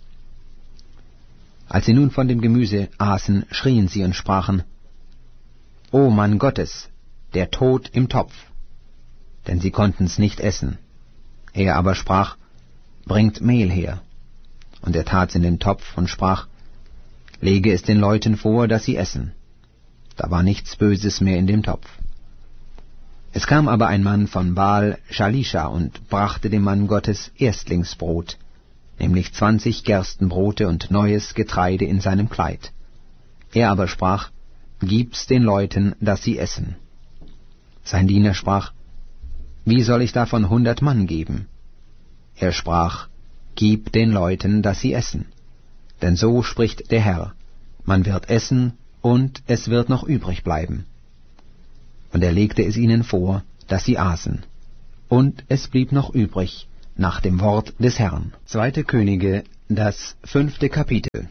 [SPEAKER 1] Als sie nun von dem Gemüse aßen, schrien sie und sprachen: »O Mann Gottes, der Tod im Topf!« Denn sie konnten's nicht essen. Er aber sprach: »Bringt Mehl her.« Und er tat's in den Topf und sprach: »Lege es den Leuten vor, dass sie essen.« Da war nichts Böses mehr in dem Topf. Es kam aber ein Mann von Baal Shalisha und brachte dem Mann Gottes Erstlingsbrot, nämlich zwanzig Gerstenbrote und neues Getreide in seinem Kleid. Er aber sprach: »Gib's den Leuten, dass sie essen.« Sein Diener sprach: »Wie soll ich davon hundert Mann geben?« Er sprach: »Gib den Leuten, dass sie essen. Denn so spricht der Herr: Man wird essen, und es wird noch übrig bleiben.« Und er legte es ihnen vor, dass sie aßen. und es blieb noch übrig, nach dem Wort des Herrn. Zweite Könige, das fünfte Kapitel.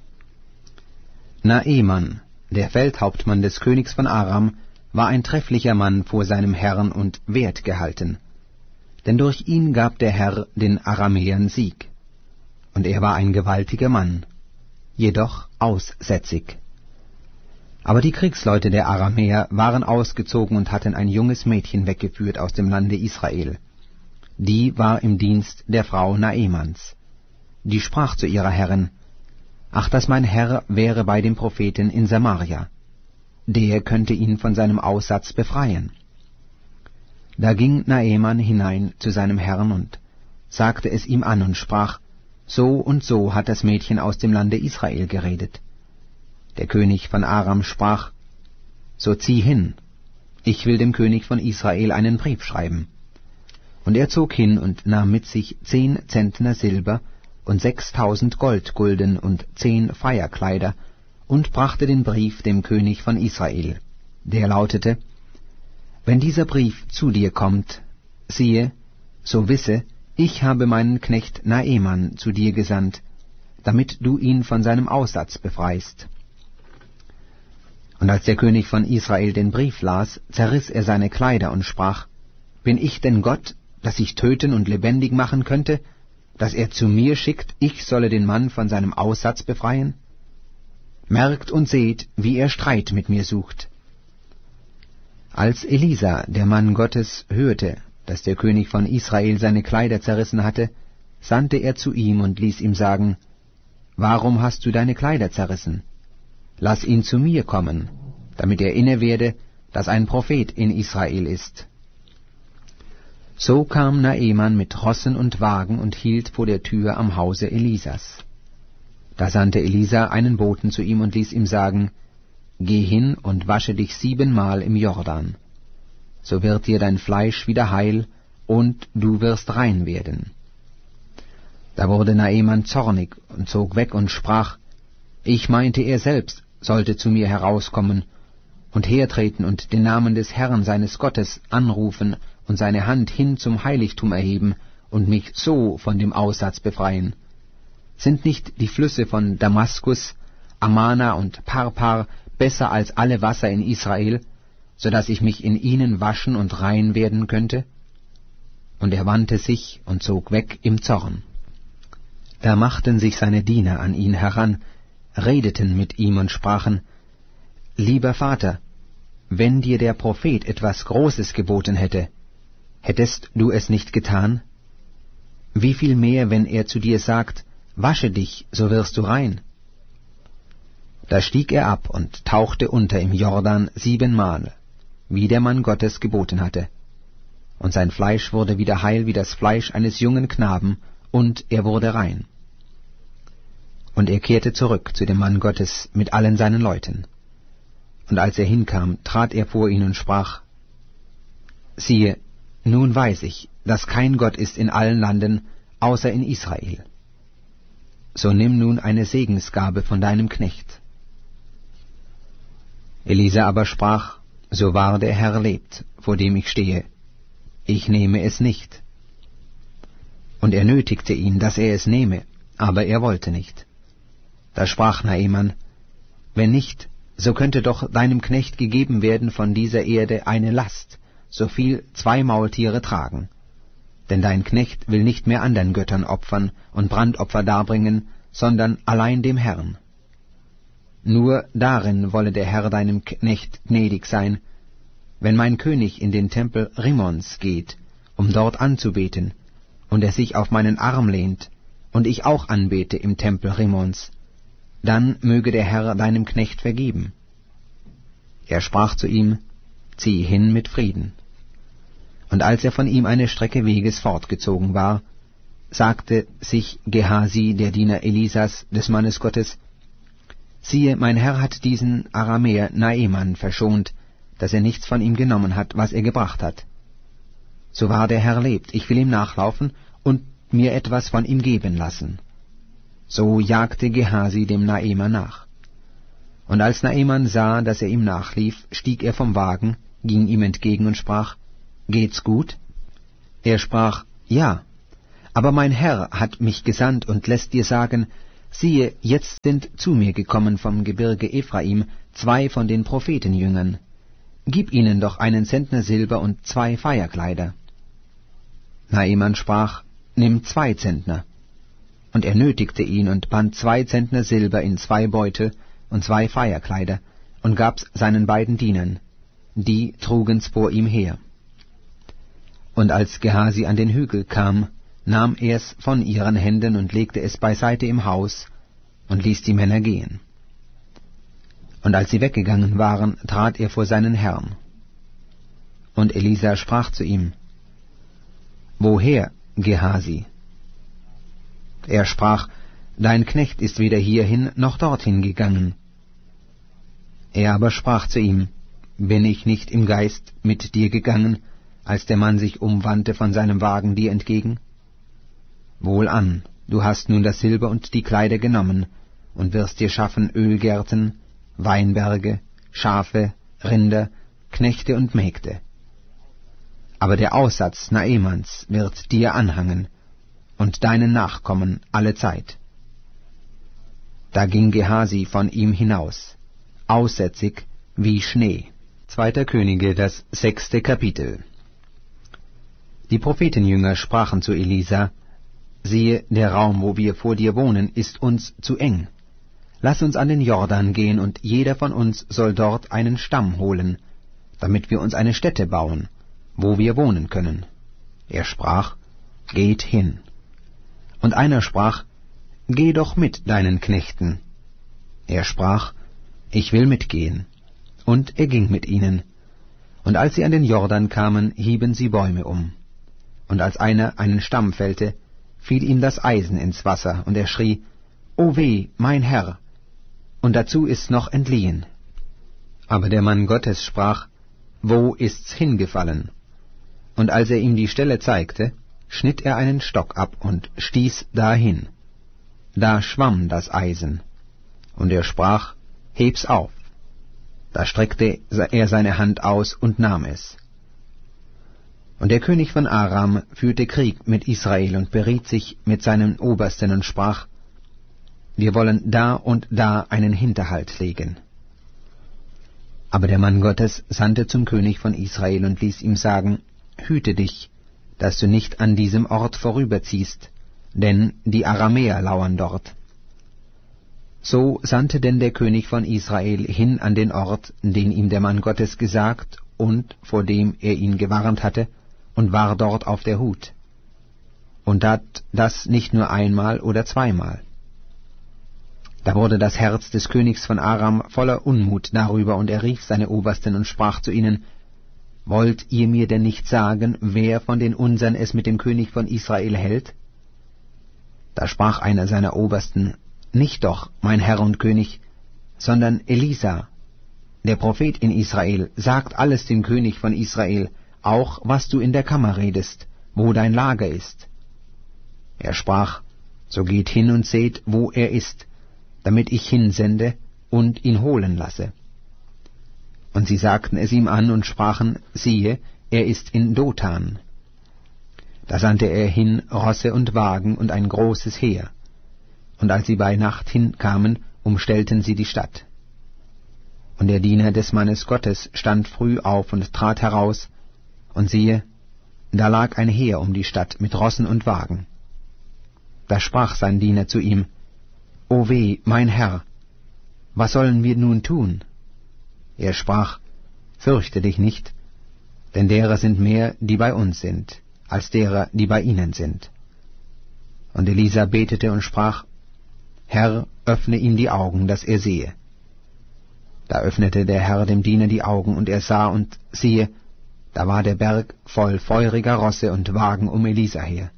[SPEAKER 1] Naeman, der Feldhauptmann des Königs von Aram, war ein trefflicher Mann vor seinem Herrn und wert gehalten. Denn durch ihn gab der Herr den Aramäern Sieg. Und er war ein gewaltiger Mann, jedoch aussätzig. Aber die Kriegsleute der Aramäer waren ausgezogen und hatten ein junges Mädchen weggeführt aus dem Lande Israel. Die war im Dienst der Frau Naemans. Die sprach zu ihrer Herrin: »Ach, dass mein Herr wäre bei dem Propheten in Samaria. Der könnte ihn von seinem Aussatz befreien.« Da ging Naeman hinein zu seinem Herrn und sagte es ihm an und sprach: »So und so hat das Mädchen aus dem Lande Israel geredet.« Der König von Aram sprach: »So zieh hin, ich will dem König von Israel einen Brief schreiben.« Und er zog hin und nahm mit sich zehn Zentner Silber und sechstausend Goldgulden und zehn Feierkleider und brachte den Brief dem König von Israel. Der lautete: »Wenn dieser Brief zu dir kommt, siehe, so wisse, ich habe meinen Knecht Naeman zu dir gesandt, damit du ihn von seinem Aussatz befreist.« Und als der König von Israel den Brief las, zerriss er seine Kleider und sprach: »Bin ich denn Gott, dass ich töten und lebendig machen könnte, dass er zu mir schickt, ich solle den Mann von seinem Aussatz befreien? Merkt und seht, wie er Streit mit mir sucht.« Als Elisa, der Mann Gottes, hörte, dass der König von Israel seine Kleider zerrissen hatte, sandte er zu ihm und ließ ihm sagen: »Warum hast du deine Kleider zerrissen? Lass ihn zu mir kommen, damit er inne werde, dass ein Prophet in Israel ist.« So kam Naeman mit Rossen und Wagen und hielt vor der Tür am Hause Elisas. Da sandte Elisa einen Boten zu ihm und ließ ihm sagen: »Geh hin und wasche dich siebenmal im Jordan. So wird dir dein Fleisch wieder heil, und du wirst rein werden.« Da wurde Naeman zornig und zog weg und sprach: »Ich meinte, er selbst sollte zu mir herauskommen und hertreten und den Namen des Herrn seines Gottes anrufen und seine Hand hin zum Heiligtum erheben und mich so von dem Aussatz befreien. Sind nicht die Flüsse von Damaskus, Amana und Parpar besser als alle Wasser in Israel, so dass ich mich in ihnen waschen und rein werden könnte?« Und er wandte sich und zog weg im Zorn. Da machten sich seine Diener an ihn heran, redeten mit ihm und sprachen: »Lieber Vater, wenn dir der Prophet etwas Großes geboten hätte, hättest du es nicht getan? Wie viel mehr, wenn er zu dir sagt: Wasche dich, so wirst du rein?« Da stieg er ab und tauchte unter im Jordan siebenmal, wie der Mann Gottes geboten hatte. Und sein Fleisch wurde wieder heil wie das Fleisch eines jungen Knaben, und er wurde rein. Und er kehrte zurück zu dem Mann Gottes mit allen seinen Leuten. Und als er hinkam, trat er vor ihn und sprach: »Siehe, nun weiß ich, dass kein Gott ist in allen Landen, außer in Israel. So nimm nun eine Segensgabe von deinem Knecht.« Elisa aber sprach: »So wahr der Herr lebt, vor dem ich stehe, ich nehme es nicht.« Und er nötigte ihn, dass er es nehme, aber er wollte nicht. Da sprach Naeman: »Wenn nicht, so könnte doch deinem Knecht gegeben werden von dieser Erde eine Last, so viel zwei Maultiere tragen. Denn dein Knecht will nicht mehr andern Göttern opfern und Brandopfer darbringen, sondern allein dem Herrn. Nur darin wolle der Herr deinem Knecht gnädig sein, wenn mein König in den Tempel Rimmons geht, um dort anzubeten, und er sich auf meinen Arm lehnt, und ich auch anbete im Tempel Rimmons, dann möge der Herr deinem Knecht vergeben.« Er sprach zu ihm: »Zieh hin mit Frieden.« Und als er von ihm eine Strecke Weges fortgezogen war, sagte sich Gehasi, der Diener Elisas, des Mannes Gottes: »Siehe, mein Herr hat diesen Aramäer Naeman verschont, dass er nichts von ihm genommen hat, was er gebracht hat. So wahr der Herr lebt, ich will ihm nachlaufen und mir etwas von ihm geben lassen.« So jagte Gehasi dem Naeman nach. Und als Naeman sah, dass er ihm nachlief, stieg er vom Wagen, ging ihm entgegen und sprach: »Geht's gut?« Er sprach, ja, aber mein Herr hat mich gesandt und lässt dir sagen, siehe, jetzt sind zu mir gekommen vom Gebirge Ephraim zwei von den Prophetenjüngern. Gib ihnen doch einen Zentner Silber und zwei Feierkleider. Naaman sprach, nimm zwei Zentner. Und er nötigte ihn und band zwei Zentner Silber in zwei Beutel und zwei Feierkleider und gab's seinen beiden Dienern. Die trugen's vor ihm her. Und als Gehasi an den Hügel kam, nahm er's von ihren Händen und legte es beiseite im Haus und ließ die Männer gehen. Und als sie weggegangen waren, trat er vor seinen Herrn. Und Elisa sprach zu ihm, Woher, Gehasi? Er sprach, Dein Knecht ist weder hierhin noch dorthin gegangen. Er aber sprach zu ihm, Bin ich nicht im Geist mit dir gegangen, als der Mann sich umwandte von seinem Wagen dir entgegen? Wohlan, du hast nun das Silber und die Kleider genommen und wirst dir schaffen Ölgärten, Weinberge, Schafe, Rinder, Knechte und Mägde. Aber der Aussatz Naamans wird dir anhangen und deinen Nachkommen alle Zeit. Da ging Gehasi von ihm hinaus, aussätzig wie Schnee. Zweiter Könige, das sechste Kapitel. Die Prophetenjünger sprachen zu Elisa, siehe, der Raum, wo wir vor dir wohnen, ist uns zu eng. Lass uns an den Jordan gehen, und jeder von uns soll dort einen Stamm holen, damit wir uns eine Stätte bauen, wo wir wohnen können. Er sprach, geht hin. Und einer sprach, geh doch mit deinen Knechten. Er sprach, ich will mitgehen. Und er ging mit ihnen. Und als sie an den Jordan kamen, hieben sie Bäume um. Und als einer einen Stamm fällte, fiel ihm das Eisen ins Wasser, und er schrie, O weh, mein Herr! Und dazu ist's noch entliehen. Aber der Mann Gottes sprach, wo ist's hingefallen? Und als er ihm die Stelle zeigte, schnitt er einen Stock ab und stieß dahin. Da schwamm das Eisen. Und er sprach, heb's auf. Da streckte er seine Hand aus und nahm es. Und der König von Aram führte Krieg mit Israel und beriet sich mit seinen Obersten und sprach, wir wollen da und da einen Hinterhalt legen. Aber der Mann Gottes sandte zum König von Israel und ließ ihm sagen, hüte dich, dass du nicht an diesem Ort vorüberziehst, denn die Aramäer lauern dort. So sandte denn der König von Israel hin an den Ort, den ihm der Mann Gottes gesagt und vor dem er ihn gewarnt hatte, und war dort auf der Hut. Und tat das nicht nur einmal oder zweimal. Da wurde das Herz des Königs von Aram voller Unmut darüber, und er rief seine Obersten und sprach zu ihnen, wollt ihr mir denn nicht sagen, wer von den Unsern es mit dem König von Israel hält? Da sprach einer seiner Obersten, nicht doch, mein Herr und König, sondern Elisa, der Prophet in Israel, sagt alles dem König von Israel, auch was du in der Kammer redest, wo dein Lager ist. Er sprach, so geht hin und seht, wo er ist, damit ich hinsende und ihn holen lasse. Und sie sagten es ihm an und sprachen, siehe, er ist in Dothan. Da sandte er hin Rosse und Wagen und ein großes Heer. Und als sie bei Nacht hinkamen, umstellten sie die Stadt. Und der Diener des Mannes Gottes stand früh auf und trat heraus, und siehe, da lag ein Heer um die Stadt mit Rossen und Wagen. Da sprach sein Diener zu ihm, O weh, mein Herr, was sollen wir nun tun? Er sprach, fürchte dich nicht, denn derer sind mehr, die bei uns sind, als derer, die bei ihnen sind. Und Elisa betete und sprach, Herr, öffne ihm die Augen, dass er sehe. Da öffnete der Herr dem Diener die Augen, und er sah, und siehe, da war der Berg voll feuriger Rosse und Wagen um Elisa her.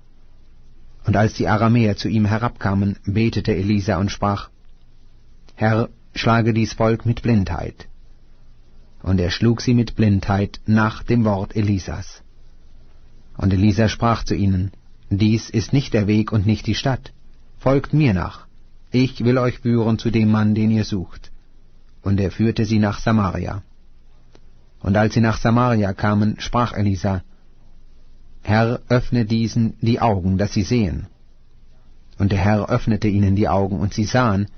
[SPEAKER 1] Und als die Aramäer zu ihm herabkamen, betete Elisa und sprach, Herr, schlage dies Volk mit Blindheit. Und er schlug sie mit Blindheit nach dem Wort Elisas. Und Elisa sprach zu ihnen, dies ist nicht der Weg und nicht die Stadt. Folgt mir nach, ich will euch führen zu dem Mann, den ihr sucht. Und er führte sie nach Samaria. Und als sie nach Samaria kamen, sprach Elisa, Herr, öffne diesen die Augen, dass sie sehen. Und der Herr öffnete ihnen die Augen, und sie sahen,